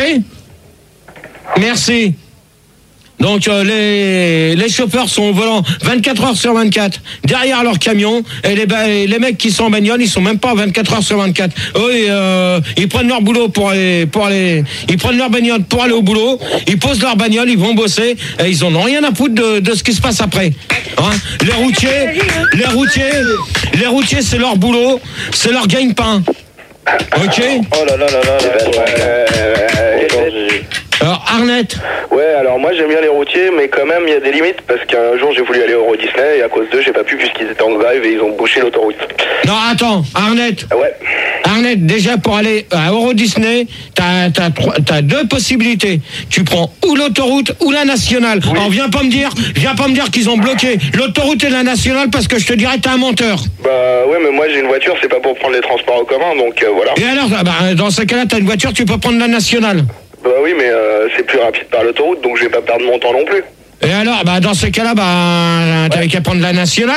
Merci. Donc euh, les, les chauffeurs sont au volant vingt-quatre heures sur vingt-quatre derrière leur camion et les, les mecs qui sont en bagnole ils sont même pas vingt-quatre heures sur vingt-quatre. Eux ils, euh, ils prennent leur boulot pour aller pour aller ils prennent leur bagnole pour aller au boulot, ils posent leur bagnole, ils vont bosser et ils en ont rien à foutre de, de ce qui se passe après. Hein, les routiers, les routiers, les routiers c'est leur boulot, c'est leur gagne-pain. Ok. Oh là là là là là. Ouais. Alors Arnett. Ouais, alors moi j'aime bien les routiers, mais quand même il y a des limites parce qu'un jour j'ai voulu aller au Euro Disney et à cause d'eux j'ai pas pu puisqu'ils étaient en grève et ils ont bouché l'autoroute. Non attends, Arnett. Ouais. Arnett, déjà pour aller à Euro Disney, t'as t'as t'as deux possibilités. Tu prends ou l'autoroute ou la nationale. Oui. Alors viens pas me dire, viens pas me dire qu'ils ont bloqué l'autoroute et la nationale parce que je te dirais t'es un menteur. Bah ouais, mais moi j'ai une voiture, c'est pas pour prendre les transports en commun, donc euh, voilà. Et alors, bah, dans ce cas-là, t'as une voiture, tu peux prendre la nationale. Bah oui, mais euh, c'est plus rapide par l'autoroute, donc je vais pas perdre mon temps non plus. Et alors, bah dans ce cas-là, bah t'avais ouais. qu'à prendre la nationale.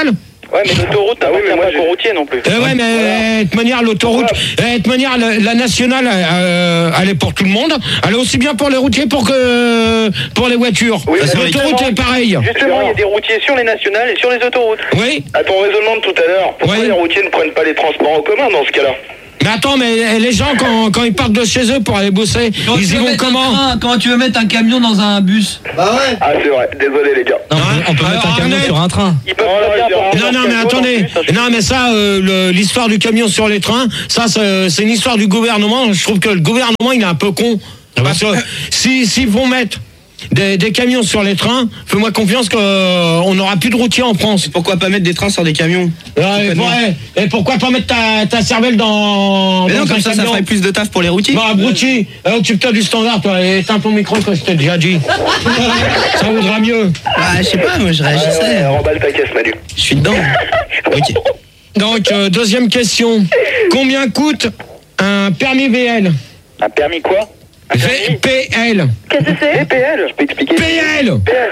Ouais, mais l'autoroute, t'as ah, oui, mais moi, pas qu'au routier non plus. Euh, ouais, mais voilà. De toute manière, l'autoroute, voilà. De toute manière, la, la nationale, euh, elle est pour tout le monde. Elle est aussi bien pour les routiers pour que pour les voitures. Oui, l'autoroute est pareille. Justement, il y a des routiers sur les nationales et sur les autoroutes. Oui. À ton raisonnement de tout à l'heure, pourquoi oui. les routiers ne prennent pas les transports en commun dans ce cas-là? Mais attends, mais les gens, quand, quand ils partent de chez eux pour aller bosser, quand ils y vont comment train, Comment tu veux mettre un camion dans un bus? Bah ouais. Ah, c'est vrai, désolé les gars. Non, on peut Alors, mettre un camion Arnett. sur un train. Ils peuvent oh, non, non, mais attendez. Plus, non, mais ça, euh, l'histoire du camion sur les trains, ça, c'est une histoire du gouvernement. Je trouve que le gouvernement, il est un peu con. Parce que si, s'ils vont mettre Des, des camions sur les trains, fais-moi confiance qu'on euh, n'aura plus de routiers en France. Pourquoi pas mettre des trains sur des camions? Ouais, et, ouais, et pourquoi pas mettre ta, ta cervelle dans. Mais dans non, comme ça, camion. Ça ferait plus de taf pour les routiers. Bah, abruti, euh, occupe-toi du standard, toi, et éteins ton micro que je t'ai déjà dit. Ça vaudra mieux. Bah, je sais pas, moi je réagissais. Ouais, ouais, remballe ta caisse, Manu. Je suis dedans. Ok. Donc, euh, deuxième question. Combien coûte un permis V L? Un permis quoi? V P L. Qu'est-ce que c'est? V P L, je peux expliquer. P L.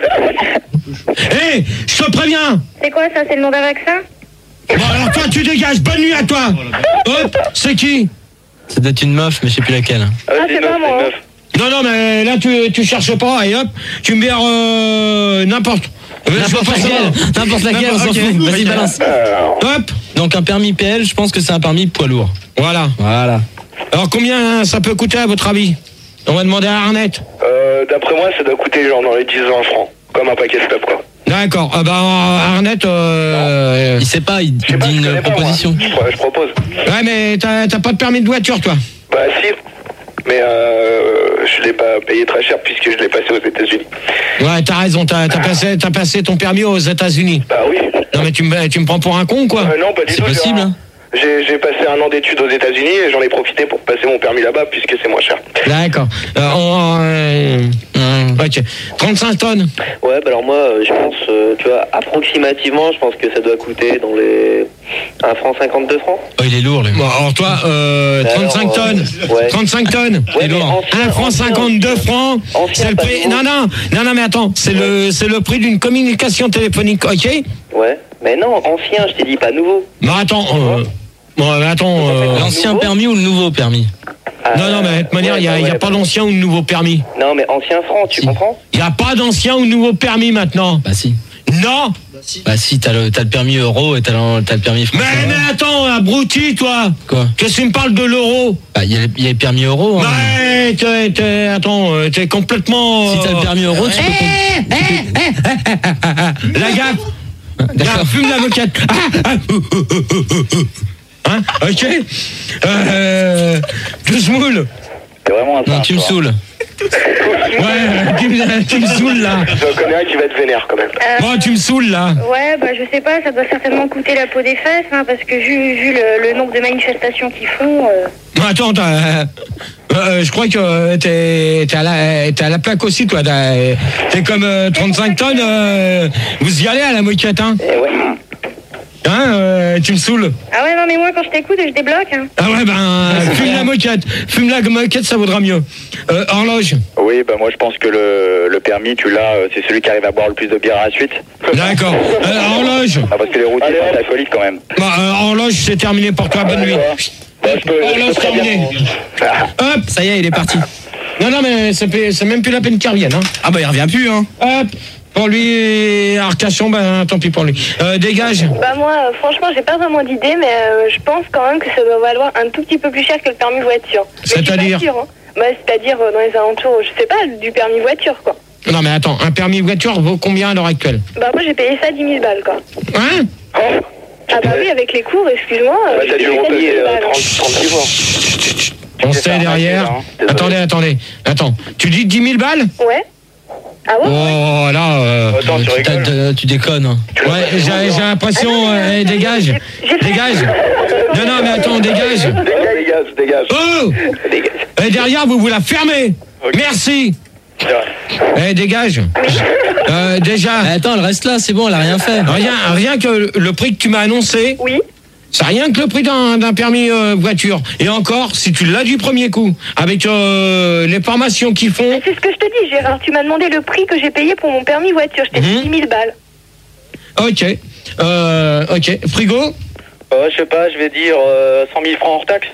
Hé, hey, je te préviens. C'est quoi ça? C'est le nom d'un vaccin? Bon alors toi tu dégages, bonne nuit à toi. Hop, c'est qui? Ça doit être une meuf, mais je sais plus laquelle. Ah, ah c'est pas moi. Non, non, mais là tu, tu cherches pas et hop, tu me verres euh, n'importe. N'importe laquelle, n'importe laquelle, on s'en okay. fout. Vas-y, balance. Hop. Donc un permis P L, je pense que c'est un permis poids lourd. Voilà. Voilà. Alors combien ça peut coûter à votre avis? On va demander à Arnett. Euh, d'après moi, ça doit coûter genre dans les dix à vingt francs. Comme un paquet stop, quoi. D'accord. Ah bah, Arnett, euh... il sait pas, il dit pas, une proposition. Pas, je, je propose. Ouais, mais t'as pas de permis de voiture, toi? Bah, si. Mais euh, je l'ai pas payé très cher puisque je l'ai passé aux États-Unis. Ouais, t'as raison, t'as passé, t'as passé ton permis aux États-Unis. Bah oui. Non, mais tu me, tu me prends pour un con, quoi? Euh, non, pas du tout. C'est possible, hein. J'ai passé un an d'études aux États-Unis et j'en ai profité pour passer mon permis là-bas puisque c'est moins cher. D'accord. Euh, on, euh, euh, ok. trente-cinq tonnes. Ouais, bah alors moi, je pense, euh, tu vois, approximativement, je pense que ça doit coûter dans les un franc cinquante-deux francs. Oh, il est lourd, lui. Bon, alors toi, euh, trente-cinq alors, tonnes. Euh, ouais. trente-cinq tonnes. Ouais, un franc cinquante-deux francs. C'est le prix. Non, non, non, non, mais attends, c'est ouais. le, c'est le prix d'une communication téléphonique, ok? Ouais. Mais non, ancien, je t'ai dit pas nouveau. Non, attends. Euh, Bon, attends. Euh... L'ancien permis ou le nouveau permis? euh, Non, non, mais de toute manière, il ouais, n'y a, ouais, a pas d'ancien ou de nouveau permis. Non, mais ancien franc, tu si. comprends? Il n'y a pas d'ancien ou de nouveau permis maintenant. Bah si. Non. Bah si, bah, si t'as le, le permis euro et t'as le, le permis français. Mais, mais attends, abruti, toi. Quoi? Qu'est-ce que tu me parles de l'euro? Bah, il y, y a les permis euro. Hein. Ouais, t'es, t'es, attends, t'es complètement... Si t'as le permis euro, tu hey, peux... Hey, hey, hey, la gaffe. D'accord. Fume la moquette. Hein? Ok. Euh, tu smoules. C'est vraiment un Non, tu me saoules. Ouais, tu me, tu me saoules là. J'en connais un qui va te vénère quand même. Euh, oh, tu me saoules là. Ouais, bah je sais pas, ça doit certainement coûter la peau des fesses, hein, parce que vu, vu le, le nombre de manifestations qu'ils font. Euh... Attends, euh, euh, je crois que t'es à, à la plaque aussi, toi. T'es comme euh, trente-cinq tonnes. Euh, vous y allez à la moquette, hein? Eh ouais. Hein, euh, tu me saoules. Ah ouais, non, mais moi, quand je t'écoute, je débloque. Hein. Ah ouais, ben, fume la moquette. Fume la moquette, ça vaudra mieux. Euh, horloge. Oui, bah moi, je pense que le, le permis, tu l'as, c'est celui qui arrive à boire le plus de bière à la suite. D'accord. Euh, horloge. Ah, parce que les routiers sont alcooliques quand même. Bah, euh, horloge, c'est terminé pour toi. Bonne nuit. Bah, je peux, horloge terminé. Hop. Ça y est, il est parti. Non, non, mais c'est même plus la peine qu'il revienne. Hein. Ah bah, il revient plus, hein. Hop. Pour lui, Arcachon, ben tant pis pour lui. Euh, dégage. Bah moi, euh, franchement, j'ai pas vraiment d'idée, mais euh, je pense quand même que ça doit valoir un tout petit peu plus cher que le permis voiture. C'est-à-dire hein. Bah c'est-à-dire euh, dans les alentours, je sais pas, du permis voiture, quoi. Non mais attends, un permis voiture vaut combien à l'heure actuelle? Bah moi j'ai payé ça dix mille balles, quoi. Hein? Oh. Ah bah oui, avec les cours, excuse-moi. Bah t'as dû repayer trente-six mois. On sait derrière. Hein. Attendez, attendez. Attends, tu dis dix mille balles? Ouais. Ah ouais? Oh là, euh, Attends, tu, tu, tu déconnes. Hein. Ouais, j'ai l'impression, euh, dégage, dégage. Non, non, mais attends, dégage. Dégage, dégage. Oh! Et derrière, vous vous la fermez. Okay. Merci. Eh, dégage. Euh, déjà. Attends, elle reste là, c'est bon, elle a rien fait. Rien, rien que le prix que tu m'as annoncé. Oui. C'est rien que le prix d'un permis euh, voiture. Et encore, si tu l'as du premier coup, avec euh, les formations qu'ils font... C'est ce que je te dis, Gérard. Tu m'as demandé le prix que j'ai payé pour mon permis voiture. Je t'ai dit dix mille balles. Ok. Euh, ok. Frigo? Euh, je sais pas, je vais dire euh, cent mille francs hors taxe.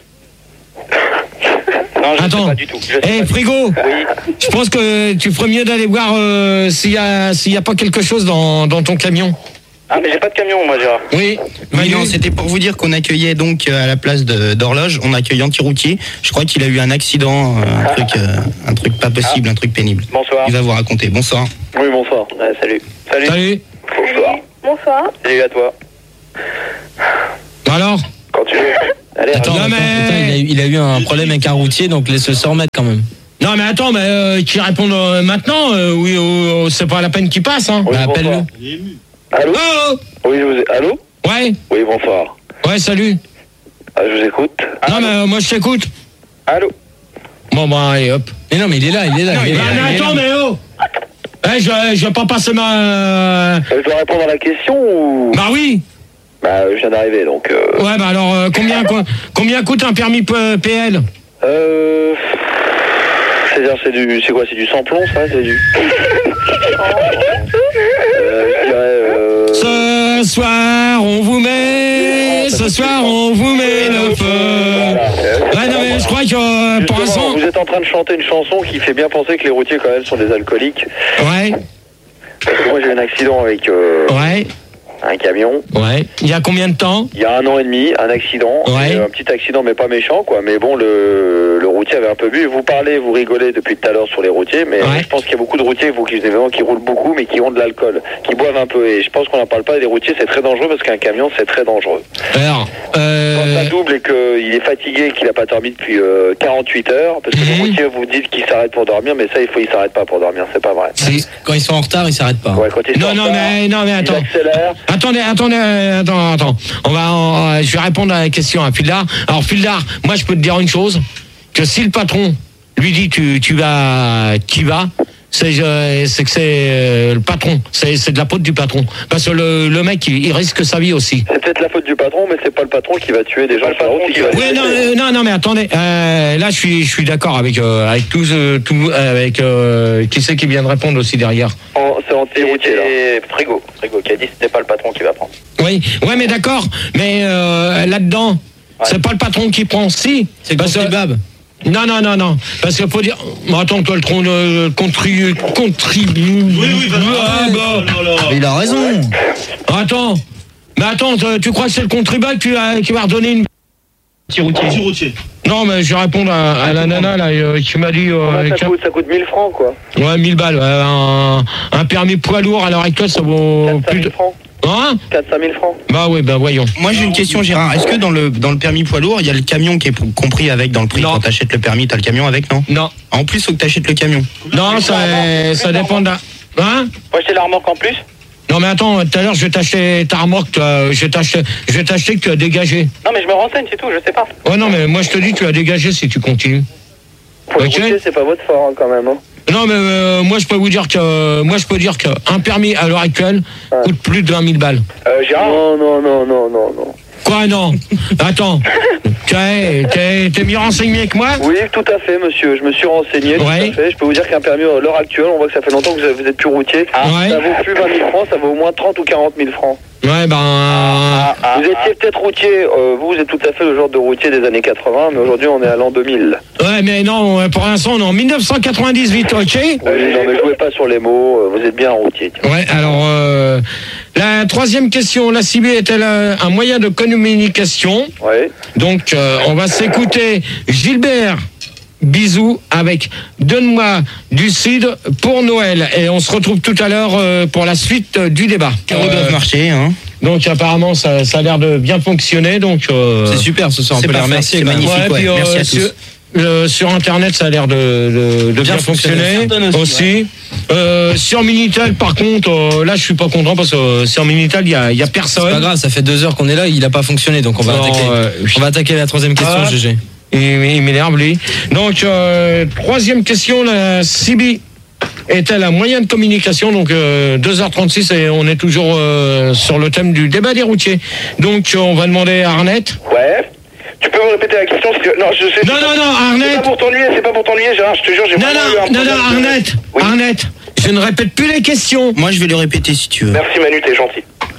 Non, je Attends. sais pas du tout. Eh, hey, Frigo. Oui. Je pense que tu ferais mieux d'aller voir euh, s'il y a s'il y a pas quelque chose dans, dans ton camion. Ah, mais j'ai pas de camion, moi, Gérard. Oui. Oui, non, c'était pour vous dire qu'on accueillait donc euh, à la place de- d'horloge, on accueille anti-routier. Je crois qu'il a eu un accident, euh, un truc, euh, un truc pas possible, un truc pénible. Bonsoir. Il va vous raconter. Bonsoir. Oui, bonsoir. Ouais, salut. Salut. Salut. Bonsoir. Bonsoir. Salut à toi. Alors? Quand tu veux. Allez, Attends, Non, attends, mais- putain, il, a, eu- il a eu un problème avec un routier, donc laisse-le se remettre quand même. Non mais attends, mais euh, qui répond euh, maintenant euh, Oui, euh, c'est pas la peine qu'il passe, hein. Oui, Bah, bonsoir. appelle-le. Allô? Oh, Oui, je vous ai... Allô? ouais, Oui, bonsoir. ouais, salut. Ah, je vous écoute. Non mais euh, moi je t'écoute. Allô? Bon bah allez hop. Mais non, mais il est là, il est là. il est Ah, là, mais il est là. attends, mais oh Eh, je, je vais pas passer ma... Euh, Je dois répondre à la question ou... Bah oui. Bah, je viens d'arriver, donc... Euh... Ouais, bah alors, euh, combien, quoi, combien coûte un permis P- PL? Euh... C'est-à-dire, c'est du... C'est quoi? C'est du sans-plomb, ça? C'est du... euh, je dirais... Euh... Ce soir, on vous met... Ce soir, on vous met le feu. Ouais, non, mais je crois que, euh, pour Justement, l'instant... vous êtes en train de chanter une chanson qui fait bien penser que les routiers, quand même, sont des alcooliques. Ouais, Parce que moi, j'ai eu un accident avec euh, ouais, un camion. ouais. Il y a combien de temps? Il y a un an et demi, un accident. Ouais. Et un petit accident, mais pas méchant, quoi. Mais bon, le, le routier avait un peu bu. Vous parlez, vous rigolez depuis tout à l'heure sur les routiers, mais Ouais. je pense qu'il y a beaucoup de routiers vous, qui, évidemment, qui roulent beaucoup, mais qui ont de l'alcool, qui boivent un peu. Et je pense qu'on n'en parle pas. Des routiers, c'est très dangereux parce qu'un camion, c'est très dangereux. Alors, Quand euh... ça double et qu'il est fatigué, qu'il n'a pas dormi depuis euh, quarante-huit heures, parce que Mhm. le routier vous dit qu'il s'arrête pour dormir, mais ça, il faut, il s'arrête pas pour dormir, c'est pas vrai. si. Quand ils sont en retard, ils s'arrêtent pas. Ouais, quand il Non, sort non, tard, mais, non, mais il attends. accélère. Attendez, attendez, euh, attends, attends. On va, en- je vais répondre à la question à Fildar. Alors, Fildar, moi, je peux te dire une chose, que si le patron lui dit tu, tu vas, tu vas, c'est, euh, c'est que c'est euh, le patron. C'est, c'est de la faute du patron. Parce que le, le mec, il, il risque sa vie aussi. C'est peut-être la faute du patron, mais c'est pas le patron qui va tuer des gens sur la route. Qui va Oui, non, euh, non, non, mais attendez. Euh, là, je suis, je suis d'accord avec, euh, avec tous, euh, tout, avec euh, qui c'est qui vient de répondre aussi derrière. En- C'est anti-routier, là. C'est Frigo. Frigo qui a dit que c'était pas le patron qui va prendre. Oui, ouais, mais d'accord. Mais euh, là-dedans, c'est pas le patron qui prend. Si, C'est le parce que- contribuable. Non, non, non, non. Parce qu'il faut dire. Bon, attends, toi, le tronc de contribu. Contribu. Oui, oui, va Ah, bah. Mais il a raison. Attends. Mais attends, tu- tu crois que c'est le contribuable qui va, qui va redonner une. Anti-routier. Non, mais je vais répondre à, à la nana là, euh, qui m'a dit. euh, ça, qu'un- coûte, ça coûte mille francs, quoi. Ouais, mille balles. ouais, un, un permis poids lourd à l'heure actuelle, ça vaut quatre plus mille de. francs. Hein? quatre à cinq mille francs. Bah oui, bah voyons. Moi j'ai une question Gérard. Est-ce que dans le dans le permis poids lourd, il y a le camion qui est p- compris avec dans le prix? Non. Quand t'achètes le permis, t'as le camion avec, non? Non. En plus, faut que t'achètes le camion. Non, ça, ça dépend de la. Hein? Moi, j'ai la remorque en plus. Non mais attends, tout à l'heure je vais t'acheter ta remorque, toi, je vais t'acheter, je vais t'acheter que tu as dégagé. Non, mais je me renseigne, c'est tout, je sais pas. Ouais non mais moi je te dis tu as dégagé si tu continues. Pour Ok. le routier, c'est pas votre fort, hein, quand même. Hein. Non mais euh, moi je peux vous dire que moi je peux dire qu'un permis à l'heure actuelle coûte plus de vingt mille balles. Euh, Gérard Non, non, non, non, non, non. Quoi non? Attends, t'es, t'es, t'es mieux renseigné que moi? Oui, tout à fait, monsieur. Je me suis renseigné, tout Ouais. à fait. Je peux vous dire qu'un permis, à l'heure actuelle, on voit que ça fait longtemps que vous êtes plus routier. Ouais. Ça vaut plus vingt mille francs, ça vaut au moins trente ou quarante mille francs. Ouais ben... Vous étiez peut-être routier, euh, vous, vous êtes tout à fait le genre de routier des années quatre-vingts, mais aujourd'hui, on est à l'an deux mille. Ouais mais non, pour l'instant on est en mille neuf cent quatre-vingt-dix-huit, ok? Oui, non, mais jouez pas sur les mots, euh, vous êtes bien un routier. tiens. Ouais, alors euh, la troisième question, la C B est-elle un, un moyen de communication? Ouais. Donc euh, on va s'écouter Gilbert Bisous avec Donne-moi du Cid pour Noël. Et on se retrouve tout à l'heure euh, pour la suite euh, du débat. Carreaux Euh, doivent marcher, hein. Donc apparemment ça, ça a l'air de bien fonctionner. Donc euh, C'est super ce soir, on c'est peut les parfait, remercier. c'est quand même. magnifique. ouais, puis, ouais, merci à tous. sur, euh, sur internet ça a l'air de, de, de bien, fonctionner. fonctionner, Certaines aussi. Euh, sur Minitel par contre, euh, là je suis pas content parce que euh, sur Minitel il y a, il y a personne. C'est pas grave, ça fait deux heures qu'on est là, il a pas fonctionné, donc on va Non, attaquer. euh, On va attaquer la troisième question, Ah. G G. Il, il m'énerve lui. Donc euh, troisième question, la C B est-elle un moyen de communication? Donc euh, deux heures trente-six et on est toujours euh, sur le thème du débat des routiers. Donc euh, on va demander à Arnett. Ouais. Tu peux me répéter la question parce que... Non, je sais... Non, non, non, C'est Arnett. pas pour t'ennuyer, c'est pas pour t'ennuyer, Gérard, je te jure, j'ai Non, vraiment eu un non, non, non, problème de- Arnett. Oui. Arnett, je ne répète plus les questions. Moi je vais le répéter si tu veux. Merci Manu, t'es gentil.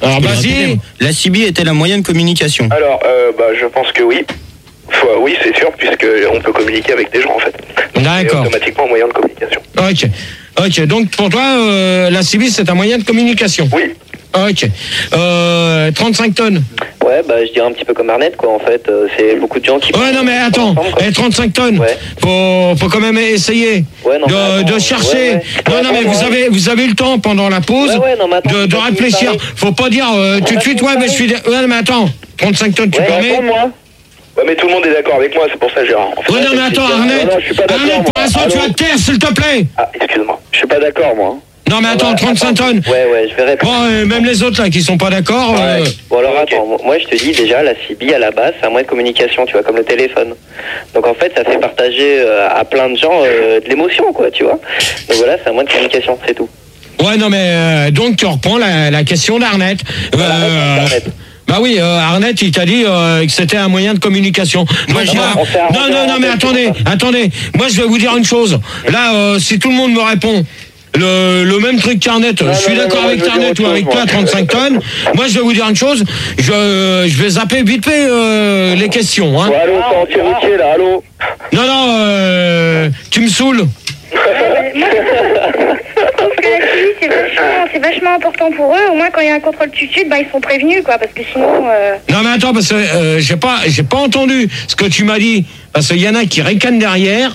Alors vas-y. La C B est-elle un moyen de communication? Alors, euh, bah, je pense que oui. Faut, oui, c'est sûr, puisqu'on peut communiquer avec des gens, en fait. D'accord. C'est automatiquement un moyen de communication. Ok. Ok, donc pour toi, euh, la C B, c'est un moyen de communication? Oui. Ok. Euh, trente-cinq tonnes? Ouais, bah je dirais un petit peu comme Arnett, quoi, en fait. Euh, c'est beaucoup de gens qui... Ouais, non, mais attends, eh, trente-cinq tonnes, ouais. faut, faut quand même essayer ouais, non, de, attends, de chercher. Ouais, ouais. Non, ouais, non, mais ouais. vous avez, vous avez eu le temps pendant la pause ouais, ouais, non, mais attends, de, de réfléchir. Faut pas dire euh, tout de suite, ouais, mais je suis... Ouais, mais attends, trente-cinq tonnes, tu ouais, permets? moi. Ouais, mais tout le monde est d'accord avec moi, c'est pour ça, Gérard. En fait, ouais, non, mais attends, Arnett, Arnett, pour l'instant, tu vas te taire, s'il te plaît. Ah, excuse-moi, je suis pas d'accord, moi. Non, mais attends, trente-cinq tonnes. Ouais, ouais, je vais répondre. Bon, euh, même les autres, là, qui sont pas d'accord. Ouais. Euh... Bon, alors, attends, moi, je te dis, déjà, la C B, à la base, c'est un moyen de communication, tu vois, comme le téléphone. Donc, en fait, ça fait partager euh, à plein de gens euh, de l'émotion, quoi, tu vois. Donc, voilà, c'est un moyen de communication, c'est tout. Ouais, non, mais euh, donc, tu reprends la, la question d'Arnett. Voilà, euh, Arnett. Bah oui, euh, Arnett, il t'a dit euh, que c'était un moyen de communication. Moi, je... Non, non, non, mais attendez, attendez. Moi, je vais vous dire une chose. Là, euh, si tout le monde me répond le, le même truc qu'Arnett, je suis d'accord avec Arnett ou avec toi, trente-cinq tonnes. Moi, je vais vous dire une chose. Je, je vais zapper vite fait euh, les questions. Hein. Ouais, allô, t'es anti-routier, là, allô. Non, non, euh, tu me saoules. Parce que la C B, c'est vachement, c'est vachement important pour eux. Au moins, quand il y a un contrôle tutude, bah, ils sont prévenus, quoi. Parce que sinon... Euh... Non, mais attends, parce que euh, j'ai pas, j'ai pas entendu ce que tu m'as dit. Parce qu'il y en a qui ricanent derrière.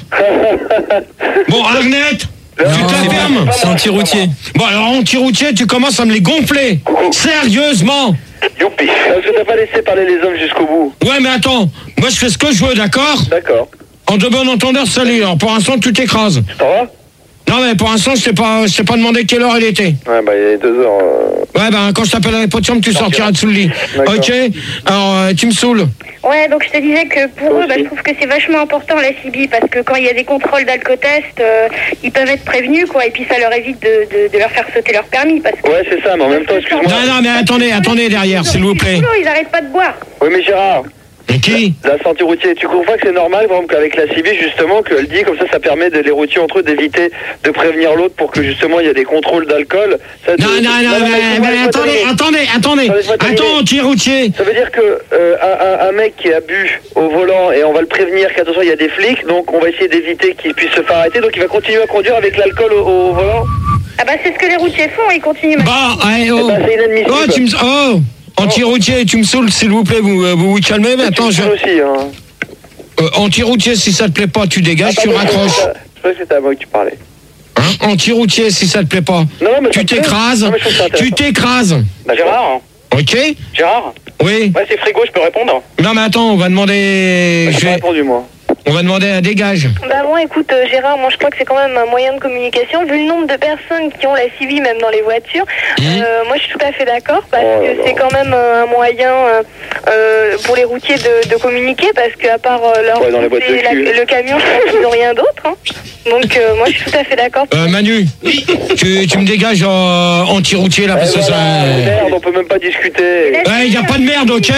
Bon, Arnett, tu te la fermes. C'est anti-routier. Bon, alors anti-routier, tu commences à me les gonfler. Sérieusement. Youpi. Parce que t'as pas laissé parler les hommes jusqu'au bout. Ouais, mais attends. Moi, je fais ce que je veux, d'accord? D'accord. En de bon entendeur, salut. Alors, pour l'instant, tu t'écrases. Ça va? Non, mais pour l'instant, je t'ai pas, je t'ai pas demandé quelle heure il était. Ouais, bah, il est deux heures. Euh... Ouais, bah, quand je t'appellerai pas de chambre, tu sortiras de sous le lit. Ok? Alors, euh, tu me saoules. Ouais, donc je te disais que pour eux, bah, je trouve que c'est vachement important la C B parce que quand il y a des contrôles d'alcotest, euh, ils peuvent être prévenus, quoi, et puis ça leur évite de, de, de leur faire sauter leur permis. Parce que... Ouais, c'est ça, mais en même temps, excuse-moi. Non, non, mais attendez, attendez derrière, s'il vous plaît. Ils arrêtent pas de boire. Oui, mais Gérard. Et qui? La santé routier. Tu comprends que c'est normal, par exemple, qu'avec la C B, justement, qu'elle dit, comme ça, ça permet de les routiers entre eux d'éviter de prévenir l'autre pour que, justement, il y a des contrôles d'alcool. Ça, non, non, non, non, mais, mais attendez, attendez, attendez, attends, anti-routier. Ça veut dire que euh, un, un, un mec qui a bu au volant et on va le prévenir qu'attention, il y a des flics, donc on va essayer d'éviter qu'il puisse se faire arrêter, donc il va continuer à conduire avec l'alcool au, au volant. Ah bah c'est ce que les routiers font, ils continuent. Bah, allez, oh. Eh ben, c'est inadmissible. Oh, tu me... Oh. Anti-routier, tu me saoules, s'il vous plaît, vous vous, vous calmez, mais attends, je... aussi, hein. Euh, anti-routier, si ça te plaît pas, tu dégages, Attends, tu raccroches. Je crois que c'était à moi que tu parlais. Hein? Anti-routier, si ça te plaît pas, non, mais tu t'écrases, tu t'écrases. Bah, Gérard. Ok. Gérard. Oui. Ouais, c'est Frigo, je peux répondre. Non, mais attends, on va demander... Bah, je j'ai vais... pas répondu, moi. On va demander un dégage. Bah bon, écoute, euh, Gérard, moi je crois que c'est quand même un moyen de communication. Vu le nombre de personnes qui ont la C B, même dans les voitures, mmh. euh, moi je suis tout à fait d'accord parce oh que c'est quand même un moyen euh, euh, pour les routiers de, de communiquer parce qu'à part euh, leur ouais, dans les boîtes de la, le camion, ils n'ont rien d'autre. Hein. Donc euh, moi je suis tout à fait d'accord. Euh, Manu, tu, tu me dégages euh, anti-routier là parce que voilà, ça... Merde, on peut même pas discuter. Ouais, il n'y a pas de merde, ok?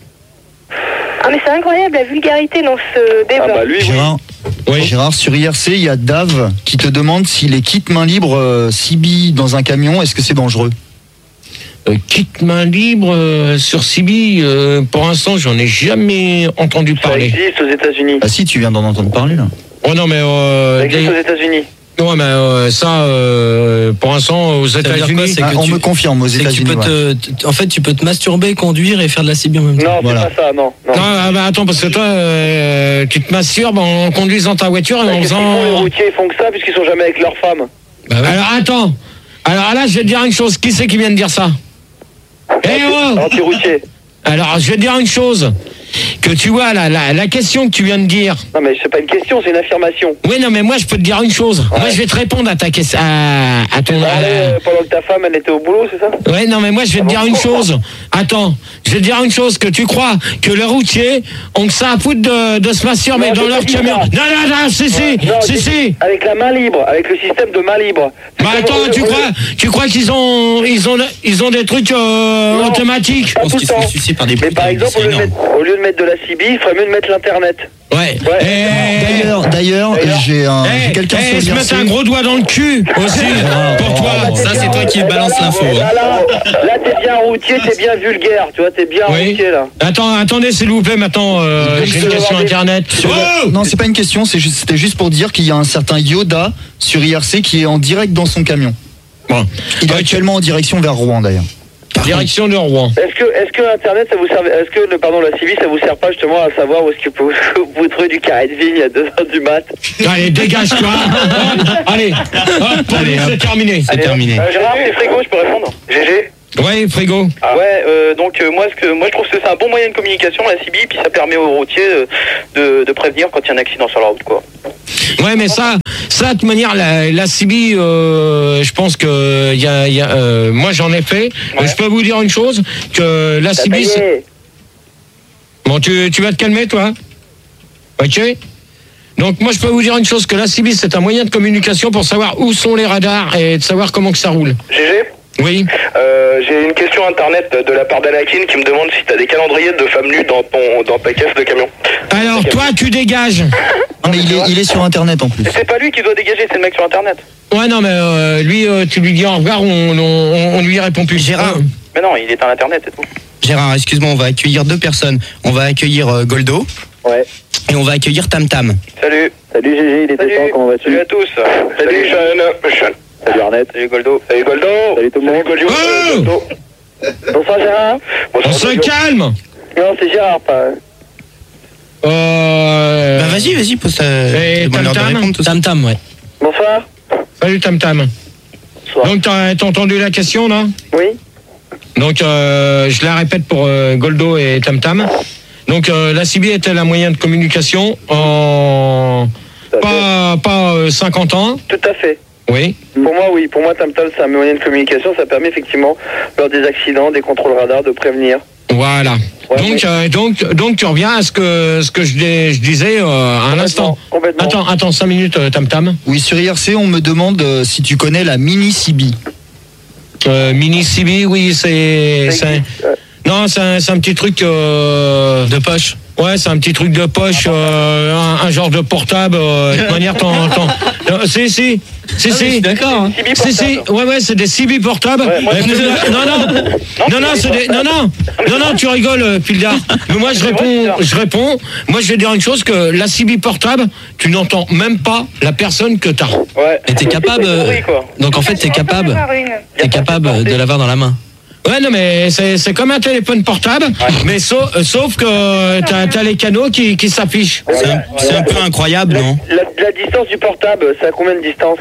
Ah mais c'est incroyable la vulgarité dans ce débat. Ah bah lui, Gérard, oui. Gérard, sur I R C, il y a Dave qui te demande si les kits main libre euh, C B dans un camion, est-ce que c'est dangereux? euh, Kit main libre euh, sur C B, euh, pour l'instant, j'en ai jamais entendu parler. Ça existe aux États-Unis. Ah si, tu viens d'en entendre parler là. Oh non, mais... Euh, ça existe des... aux États-Unis. Ouais, mais euh, ça, euh, pour l'instant, aux États-Unis, ah, on tu, me confirme aux États-Unis. Ouais. En fait, tu peux te masturber, conduire et faire de la C B en même temps. Non, voilà. c'est pas ça, non. Non, non ah, bah, attends, parce que toi, euh, tu te masturbes en conduisant ta voiture et bah, en faisant. Les routiers ils font que ça puisqu'ils sont jamais avec leur femme. Bah, ouais. Alors attends, alors là, je vais te dire une chose. Qui c'est qui vient de dire ça? Eh oh! Anti-routier. Alors, je vais te dire une chose. Que tu vois, la, la, la question que tu viens de dire. Non, mais c'est pas une question, c'est une affirmation. Oui, non, mais moi, je peux te dire une chose. Ouais. Moi, je vais te répondre à ta question. À, à ton. Bah, euh, pendant que ta femme, elle était au boulot, c'est ça? Ouais, non, mais moi, je vais te dire une chose. Attends, je vais te dire une chose. Que tu crois que les routiers ont que ça à foutre de, de se masturber dans leur camion. Non, non, non, si, si, non, si, si. Avec la main libre, avec le système de main libre. Bah, attends, tu crois, tu crois qu'ils ont, ils ont, ils ont des trucs euh, non, automatiques? Je pense qu'ils sont sucés par des Mais par exemple, au lieu, mettre, au lieu de mettre de la C B, il ferait mieux de mettre l'internet. Ouais. D'ailleurs, d'ailleurs, j'ai un, j'ai quelqu'un Eh, sur se l'I R mettre C. un gros doigt dans le cul aussi pour toi. Ça, c'est toi qui balance l'info. Là, là, là, t'es bien routier, t'es bien vulgaire, tu vois, t'es bien Oui. routier là. Attends, attendez, s'il vous plaît, maintenant, euh, j'ai une question internet. Oh Non, c'est pas une question, c'est juste- c'était juste pour dire qu'il y a un certain Yoda sur I R C qui est en direct dans son camion. Bon. Il est actuellement en direction vers Rouen d'ailleurs. Direction de Rouen. Est-ce que, est-ce que Internet, ça vous servait, est-ce que le, pardon, la C V, ça vous sert pas justement à savoir où est-ce que vous, vous trouvez du carré de vigne à deux heures du mat? Allez, dégage-toi. Allez, hop, allez, c'est terminé. C'est terminé. Euh, Gérard, c'est frigo, je peux répondre. G G. Ouais, frigo. Ah ouais, euh, donc euh, moi, ce que, moi je trouve que c'est un bon moyen de communication, la C B, puis ça permet aux routiers euh, de, de prévenir quand il y a un accident sur la route, quoi. Ouais, mais ça, ça de toute manière, la, la C B, euh, je pense que y a, y a, euh, moi j'en ai fait. Ouais. Je peux vous dire une chose, que la C B, c'est... Bon, tu, tu vas te calmer, toi. Ok. Donc moi je peux vous dire une chose, que la C B, c'est un moyen de communication pour savoir où sont les radars et de savoir comment que ça roule. G G. Oui. Euh, j'ai une question internet de la part d'Alakin qui me demande si t'as des calendriers de femmes nues dans, ton, dans ta caisse de camion. Alors toi, tu dégages. Non, mais il est, il est sur internet en plus. C'est pas lui qui doit dégager, c'est le mec sur internet. Ouais, non, mais euh, lui, euh, tu lui dis au revoir, on, on, on lui répond plus. Gérard, Mais non, il est à l'internet et tout. Gérard, excuse-moi, on va accueillir deux personnes. On va accueillir euh, Goldo Ouais. et on va accueillir Tam Tam. Salut. Salut G G, il était Salut. temps, comment vas-tu? Salut à tous. Salut Sean. Sean. Salut Arnett. Salut Goldo. Salut Goldo. Salut tout le monde. Goldo. Oh Goldo. Bonsoir Gérard. On se calme. Non, c'est Gérard, pas. Euh... Bah vas-y, vas-y, pose ta... Et demande-leur de Tam Tam répondre, tout ça. Tam Tam, ouais. Bonsoir. Salut Tam Tam. Bonsoir. Donc t'as t'as entendu la question, là? Oui. Donc euh, je la répète pour euh, Goldo et Tam Tam. Donc euh, la C B était un moyen de communication en pas, pas euh, cinquante ans. Tout à fait. Oui. Pour moi, oui. Pour moi, TamTam, c'est un moyen de communication. Ça permet effectivement, lors des accidents, des contrôles radars, de prévenir. Voilà. Ouais, donc, mais- euh, donc, donc tu reviens à ce que ce que je, dis- je disais euh, à un instant. Complètement. Attends, attends, cinq minutes, euh, Tam Tam. Oui, sur I R C, on me demande euh, si tu connais la mini C B. Euh, mini C B, oui, c'est. c'est un- Non, c'est un, c'est un petit truc euh, de poche. Ouais, c'est un petit truc de poche, euh, un, un genre de portable. Euh, de toute manière, t'en, t'en, t'en- si, si, si, si. D'accord. Si, si, ouais, ouais, c'est des C B portables. Ouais, moi, Euh, je- non, non, non, non, c'est des, non, non, non, non, tu rigoles, euh, Pildar. Mais moi, je réponds, je réponds. Moi, je vais dire une chose, que la C B portable, tu n'entends même pas la personne que t'as. Ouais. Et t'es capable. C'est pourri, euh, quoi. Donc en fait, t'es capable. T'es capable de l'avoir dans la main. Ouais, non, mais c'est, c'est comme un téléphone portable, mais sauf, euh, sauf que t'as, t'as les canaux qui, qui s'affichent. C'est un, c'est un peu incroyable, non? La, la distance du portable, c'est à combien de distance?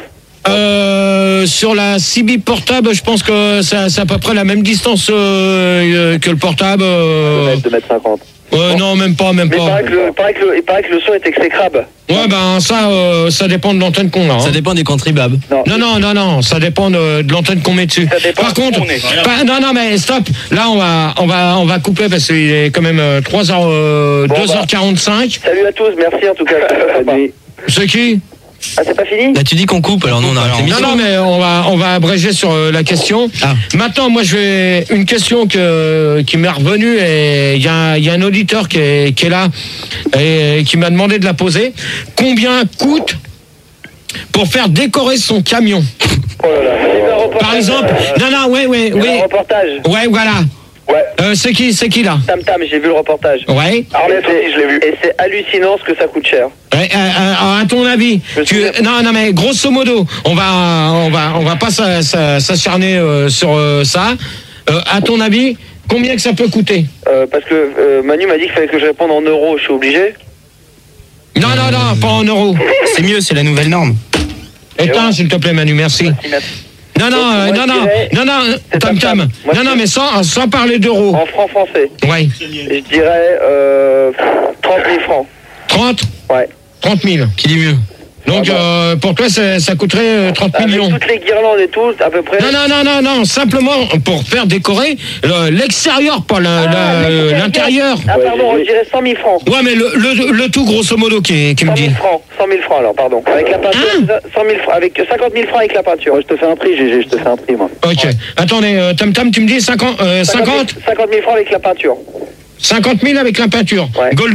Euh, sur la C B portable, je pense que c'est, c'est à peu près la même distance euh, euh, que le portable. Euh, deux mètres cinquante. ouais, non, même pas, même Mais il pas. paraît, que le, il, paraît que le, il paraît que le son est exécrable. Ouais, ben ça, euh, ça dépend de l'antenne qu'on a. Hein. Ça dépend des contribuables. Non, non, non, non, ça dépend de, de l'antenne qu'on met dessus. Ça dépend Par de contre, où on est. pas- non, non, mais stop. Là, on va, on va, on va couper parce qu'il est quand même euh, trois heures, euh, Bon, deux heures quarante-cinq. Salut à tous, merci en tout cas. C'est qui? Ah, c'est pas fini? Là, tu dis qu'on coupe, alors nous on arrête Non, l'émission. non, mais on va, on va abréger sur euh, la question. Ah. Maintenant, moi, je vais une question que, qui m'est revenue et il y a, il y a un auditeur qui est, qui est là et qui m'a demandé de la poser. Combien coûte pour faire décorer son camion? Oh là là. J'ai vu un reportage, Par exemple, euh, non, non, ouais, ouais, j'ai vu oui, un reportage. ouais, voilà. Ouais. Euh, c'est qui, c'est qui là? Tam Tam, j'ai vu le reportage. Ouais. Arnett aussi, je l'ai vu. Et c'est hallucinant ce que ça coûte cher. Ouais, euh, euh, à ton avis, Je tu, souviens. non, non, mais grosso modo, on va, on va, on va pas s'a- s'a- s'acharner euh, sur euh, ça. Euh, à ton avis, combien que ça peut coûter? Euh, parce que euh, Manu m'a dit qu'il fallait que je réponde en euros. Je suis obligé. Non, non, non, pas en euros. C'est mieux, c'est la nouvelle norme. Éteins, s'il te plaît, Manu, merci. Non, non, euh, Moi, non, je non, dirais- non, non, C'est Tam Tam Tam. Tam. Moi, Non, je non, mais sans, sans parler d'euros. En francs français. Ouais. Je dirais euh, trente mille francs. trente? Ouais. trente mille. Qui dit mieux? Donc, euh, pour toi, ça, ça coûterait euh, trente Avec millions. toutes les guirlandes et tout, à peu près. Non, non, non, non, non, simplement pour faire décorer le- l'extérieur, pas le- Ah, le- l'extérieur. l'intérieur. Ah, pardon, je dirais cent mille francs. Ouais, mais le, le, le tout, grosso modo, qui, qui me cent dit. mille francs. cent mille francs alors, pardon. Avec la peinture, Hein cent mille francs. Avec cinquante mille francs avec la peinture. je te fais un prix, G G, je te fais un prix, moi. Ok. Attendez, euh, Tam Tam, tu me dis cinquante, euh, cinquante cinquante mille francs avec la peinture. cinquante mille avec la peinture. Ouais. Goldo.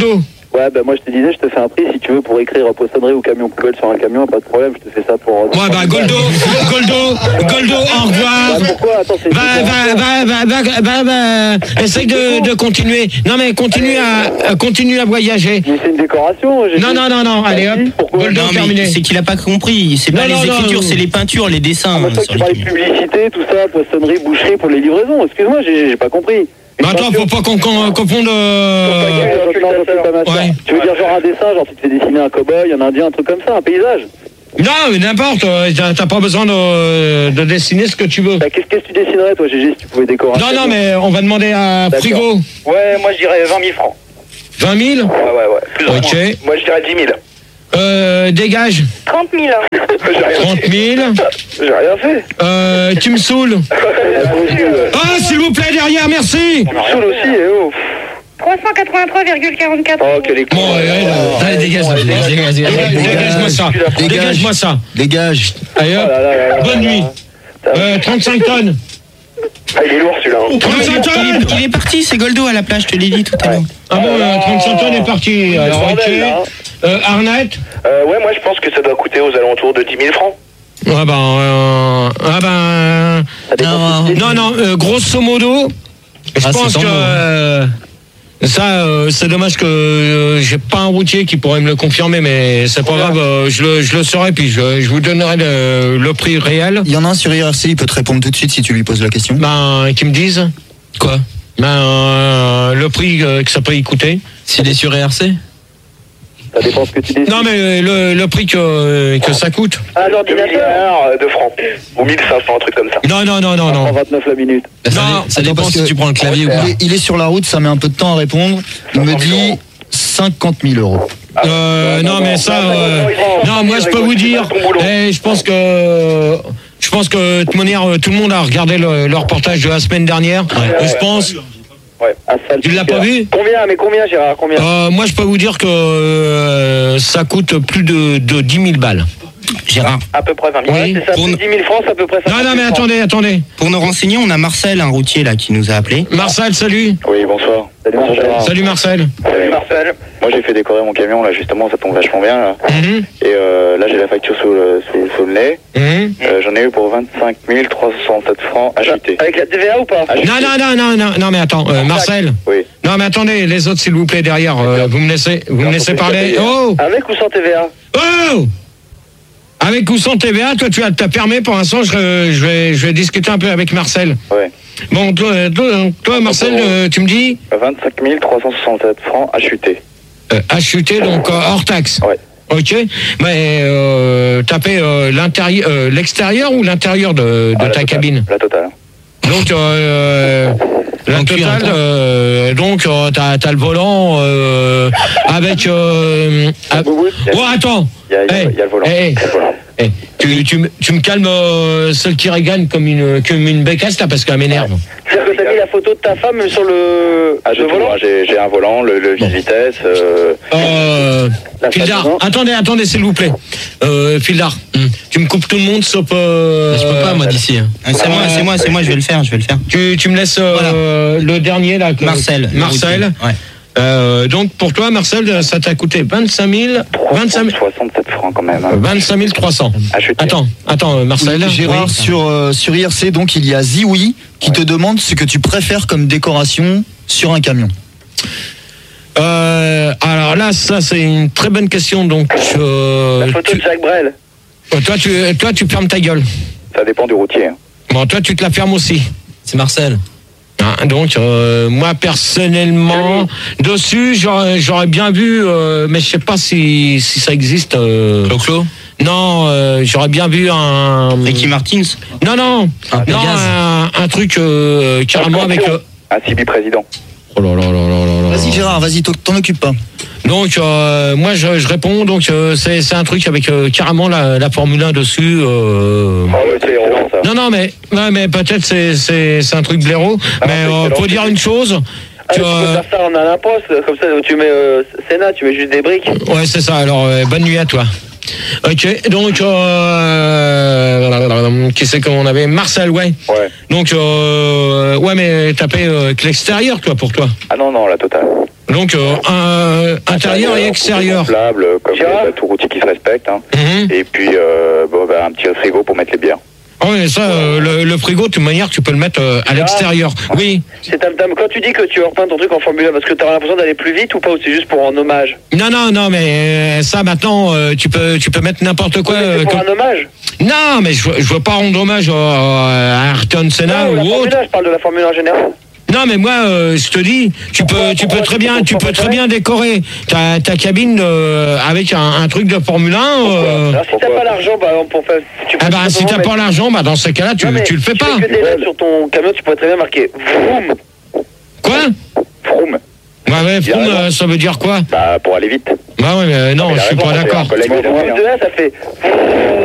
Ouais, bah moi je te disais, je te fais un prix si tu veux pour écrire poissonnerie ou camion poubelle sur un camion, pas de problème, je te fais ça pour... Ouais, bah Goldo, Goldo, Goldo, au revoir. Bah, pourquoi? Attends, c'est... Va, va, va, va, va, va, va, essaye de, de continuer. Non mais continue à, continue à voyager. Mais c'est une décoration. Non, non, non, non, allez hop, Goldo, Non, terminé. mais c'est qu'il a pas compris. C'est pas Non, non, les non, écritures, non. c'est les peintures, les dessins. Ah, bah, toi, sur tu les parlais de camions. publicité, tout ça, poissonnerie, boucherie pour les livraisons. Excuse-moi, j'ai j'ai pas compris. Bah attends, faut pas qu'on qu'on- confonde... euh, Ouais. Tu veux dire genre un dessin, genre tu te fais dessiner un cow-boy, un indien, un truc comme ça, un paysage? Non, mais n'importe, euh, t'as t'as pas besoin de, de dessiner ce que tu veux. Bah, qu'est-ce que tu dessinerais, toi, Gégé, si tu pouvais décorer? Non, non, mais on va demander à Frigo. Ouais, moi je dirais vingt mille francs. vingt mille. Ouais, ouais, ouais. Plus ou Ok. moins. Moi je dirais dix mille. Euh, dégage. trente mille. trente mille. J'ai rien fait. Euh, tu me saoules. Ah, s'il vous plaît, derrière, merci. Tu me saoules aussi, eh oh. trois cent quatre-vingt-trois virgule quarante-quatre. Oh, quel est con. Bon, allez, allez, dégage, dégage, dégage, dégage, dégage-moi ça. Dégage-moi ça. Dégage. Allez, hop. Bonne nuit. Euh, trente-cinq tonnes. Ah, il est lourd celui-là. hein. trente-cinq tonnes. Il est parti, c'est Goldo à la plage, je te l'ai dit tout à l'heure. Ah bon, euh, trente-cinq tonnes est parti. Alors, ok. bordel, là, hein. Euh, Arnett. Euh, ouais, moi je pense que ça doit coûter aux alentours de dix mille francs. Ah ben, euh, ah ben, non, non, euh, grosso modo, je Ah, pense c'est que ton mot, euh, ça, euh, c'est dommage que euh, j'ai pas un routier qui pourrait me le confirmer, mais c'est pas grave, euh, je le, je le saurai, puis je, je vous donnerai le, le prix réel. Il y en a un sur I R C, il peut te répondre tout de suite si tu lui poses la question. Ben, qui me disent Quoi? Ben, euh, le prix euh, que ça peut y coûter. S'il est sur I R C? Ça dépend ce que tu décides. Non, mais le, le prix que, que ça coûte. Un ordinateur de francs. Ou mille cinq cents, un truc comme ça. Non, non, non, non, non. vingt-neuf la minute. Ça, Non, dé- ça dépend parce si que- tu prends le clavier ou pas. Il est, il est sur la route, ça met un peu de temps à répondre. Il me dit cinquante mille euros. Euh, non, mais ça, euh, non, moi je peux vous dire, eh, je pense que, je pense que de toute manière, tout le monde a regardé le, le reportage de la semaine dernière. Je pense. Ouais. Tu l'as pas vu? Combien, mais combien, Gérard? Combien? Euh, moi, je peux vous dire que euh, ça coûte plus de, de dix mille balles. Gérard. À peu près vingt mille. Oui. Ouais, c'est ça, Pour plus nous- dix mille francs, c'est à peu près ça. Non, non, mais attendez, attendez. Pour nous renseigner, on a Marcel, un routier là, qui nous a appelé. Marcel, salut. Oui, bonsoir. Salut, Marcel. Salut Marcel. Salut Marcel. Moi, j'ai fait décorer mon camion, là, justement, ça tombe vachement bien, là. Mhm. Et euh, là, j'ai la facture sous le, sous, sous le nez. Mhm. Euh, J'en ai eu pour vingt-cinq mille trois cent soixante-sept francs achetés. Avec la T V A ou pas? Non, non, non, non, non, non, mais attends, euh, Marcel. Oui. Non, mais attendez, les autres, s'il vous plaît, derrière, euh, vous me laissez, vous me laissez parler. Oh! Avec ou sans T V A? Oh! Avec ou sans T V A, toi tu as ta permis pour l'instant, je, je, vais, je vais discuter un peu avec Marcel. Ouais. Bon, toi, toi, toi, Marcel, euh, tu me dis vingt-cinq mille trois cent soixante-sept francs achetés. euh, acheté, donc euh, hors taxe. Ouais. Ok, mais euh, t'as payé euh, l'intérieur, euh, l'extérieur ou l'intérieur de, de Ah, la ta totale. cabine? La totale. Donc, euh, la totale, euh, donc euh, t'as t'as le volant euh, avec... Euh, ah, oh, attends. Il y a, il y a- Hey, il y a le volant. hey, Il y a le volant. hey, tu, tu, me- tu me calmes euh, celle qui régane comme une, comme une bécasse, là, parce qu'elle m'énerve. C'est-à-dire que t'as mis la photo de ta femme sur le, Ah, j'ai le tout, volant? hein. J'ai j'ai un volant, le, le vis-vitesse. Euh... Euh, Fildar, attendez, attendez, s'il vous plaît. Euh, Fildar, tu me coupes tout le monde sauf... Euh, Je peux pas, moi, d'ici. Ah, c'est moi, c'est moi, c'est moi, je vais le faire, je vais le faire. Tu, tu me laisses euh, le dernier, là. que- Marcel. le Marcel. routier. Ouais. Euh, donc, pour toi, Marcel, ça t'a coûté vingt-cinq mille... vingt-cinq mille... soixante-sept francs quand même. hein. vingt-cinq mille trois cents. Acheté. Attends, attends, euh, Marcel. Gérard, Oui. sur, euh, sur I R C, donc il y a Zioui qui te demande ce que tu préfères comme décoration sur un camion. Euh, alors là, ça, c'est une très bonne question. Donc, euh, La photo tu- de Jacques Brel. euh, toi, tu, toi, tu fermes ta gueule. Ça dépend du routier. hein. Bon, toi, tu te la fermes aussi. C'est Marcel. Hein, donc, euh, moi, personnellement, dessus, j'aurais j'aurais bien vu, euh, mais je sais pas si, si ça existe. Euh, Clo-Clo. non, euh, j'aurais bien vu un... Ricky Martins. Non, non, Un non, Pégase. un, un truc euh, carrément avec... euh, Un C B président. Oh là là là là là là. Vas-y Gérard, vas-y, t'en t'en occupe pas. Donc, euh, moi, je, je réponds. Donc, euh, c'est c'est un truc avec euh, carrément la, la Formule un dessus. Euh... Ah ouais, c'est excellent, ça. Non, non, mais, ouais, mais peut-être c'est c'est c'est un truc blaireau. mais euh, faut dire une chose. Ah, Que, tu peux euh, faire ça en un imposte, comme ça, où tu mets euh, Sénat, tu mets juste des briques. ouais, c'est ça. Alors, euh, bonne nuit à toi. Ok, donc, euh, qui c'est qu'on avait Marcel, ouais. Ouais. Donc, euh, ouais, mais t'as payé euh, que l'extérieur, toi, pour toi. Ah non, non, la totale. Donc, euh, un, intérieur et extérieur. Gonflable, comme les tout routier qui se respecte. Hein. Mm-hmm. Et puis, euh, bon, bah, un petit frigo pour mettre les bières. Ah oui, ça, euh, le, le frigo, de toute manière, tu peux le mettre euh, à l'extérieur. Oui. C'est tam tam. Quand tu dis que tu repeins ton truc en Formule un, parce que t'as l'impression d'aller plus vite ou pas, ou c'est juste pour en hommage? Non, non, non, mais euh, ça, maintenant, euh, tu peux, tu peux mettre n'importe quoi. Oui, mais c'est euh, pour comme... un hommage? Non, mais je, je veux pas rendre hommage à, à Ayrton Senna non, ou la autre. Formule un, je parle de la Formule un en général. Non, mais moi, euh, je te dis, tu peux, tu peux très bien, tu peux très bien décorer ta, ta cabine euh, avec un, un truc de Formule un. Euh... Alors, si t'as pas l'argent, bah, pour faire. Tu peux ah bah, si t'as mettre... pas l'argent, bah, dans ce cas-là, tu, non, tu le fais tu pas. Fais que des lettres sur ton camion, tu pourrais très bien marquer Vroom. Quoi? Vroom. Ouais, ouais, Vroom, euh, ça veut dire quoi? Bah, pour aller vite. Bah, ouais, mais non, je suis pas d'accord. Ça fait.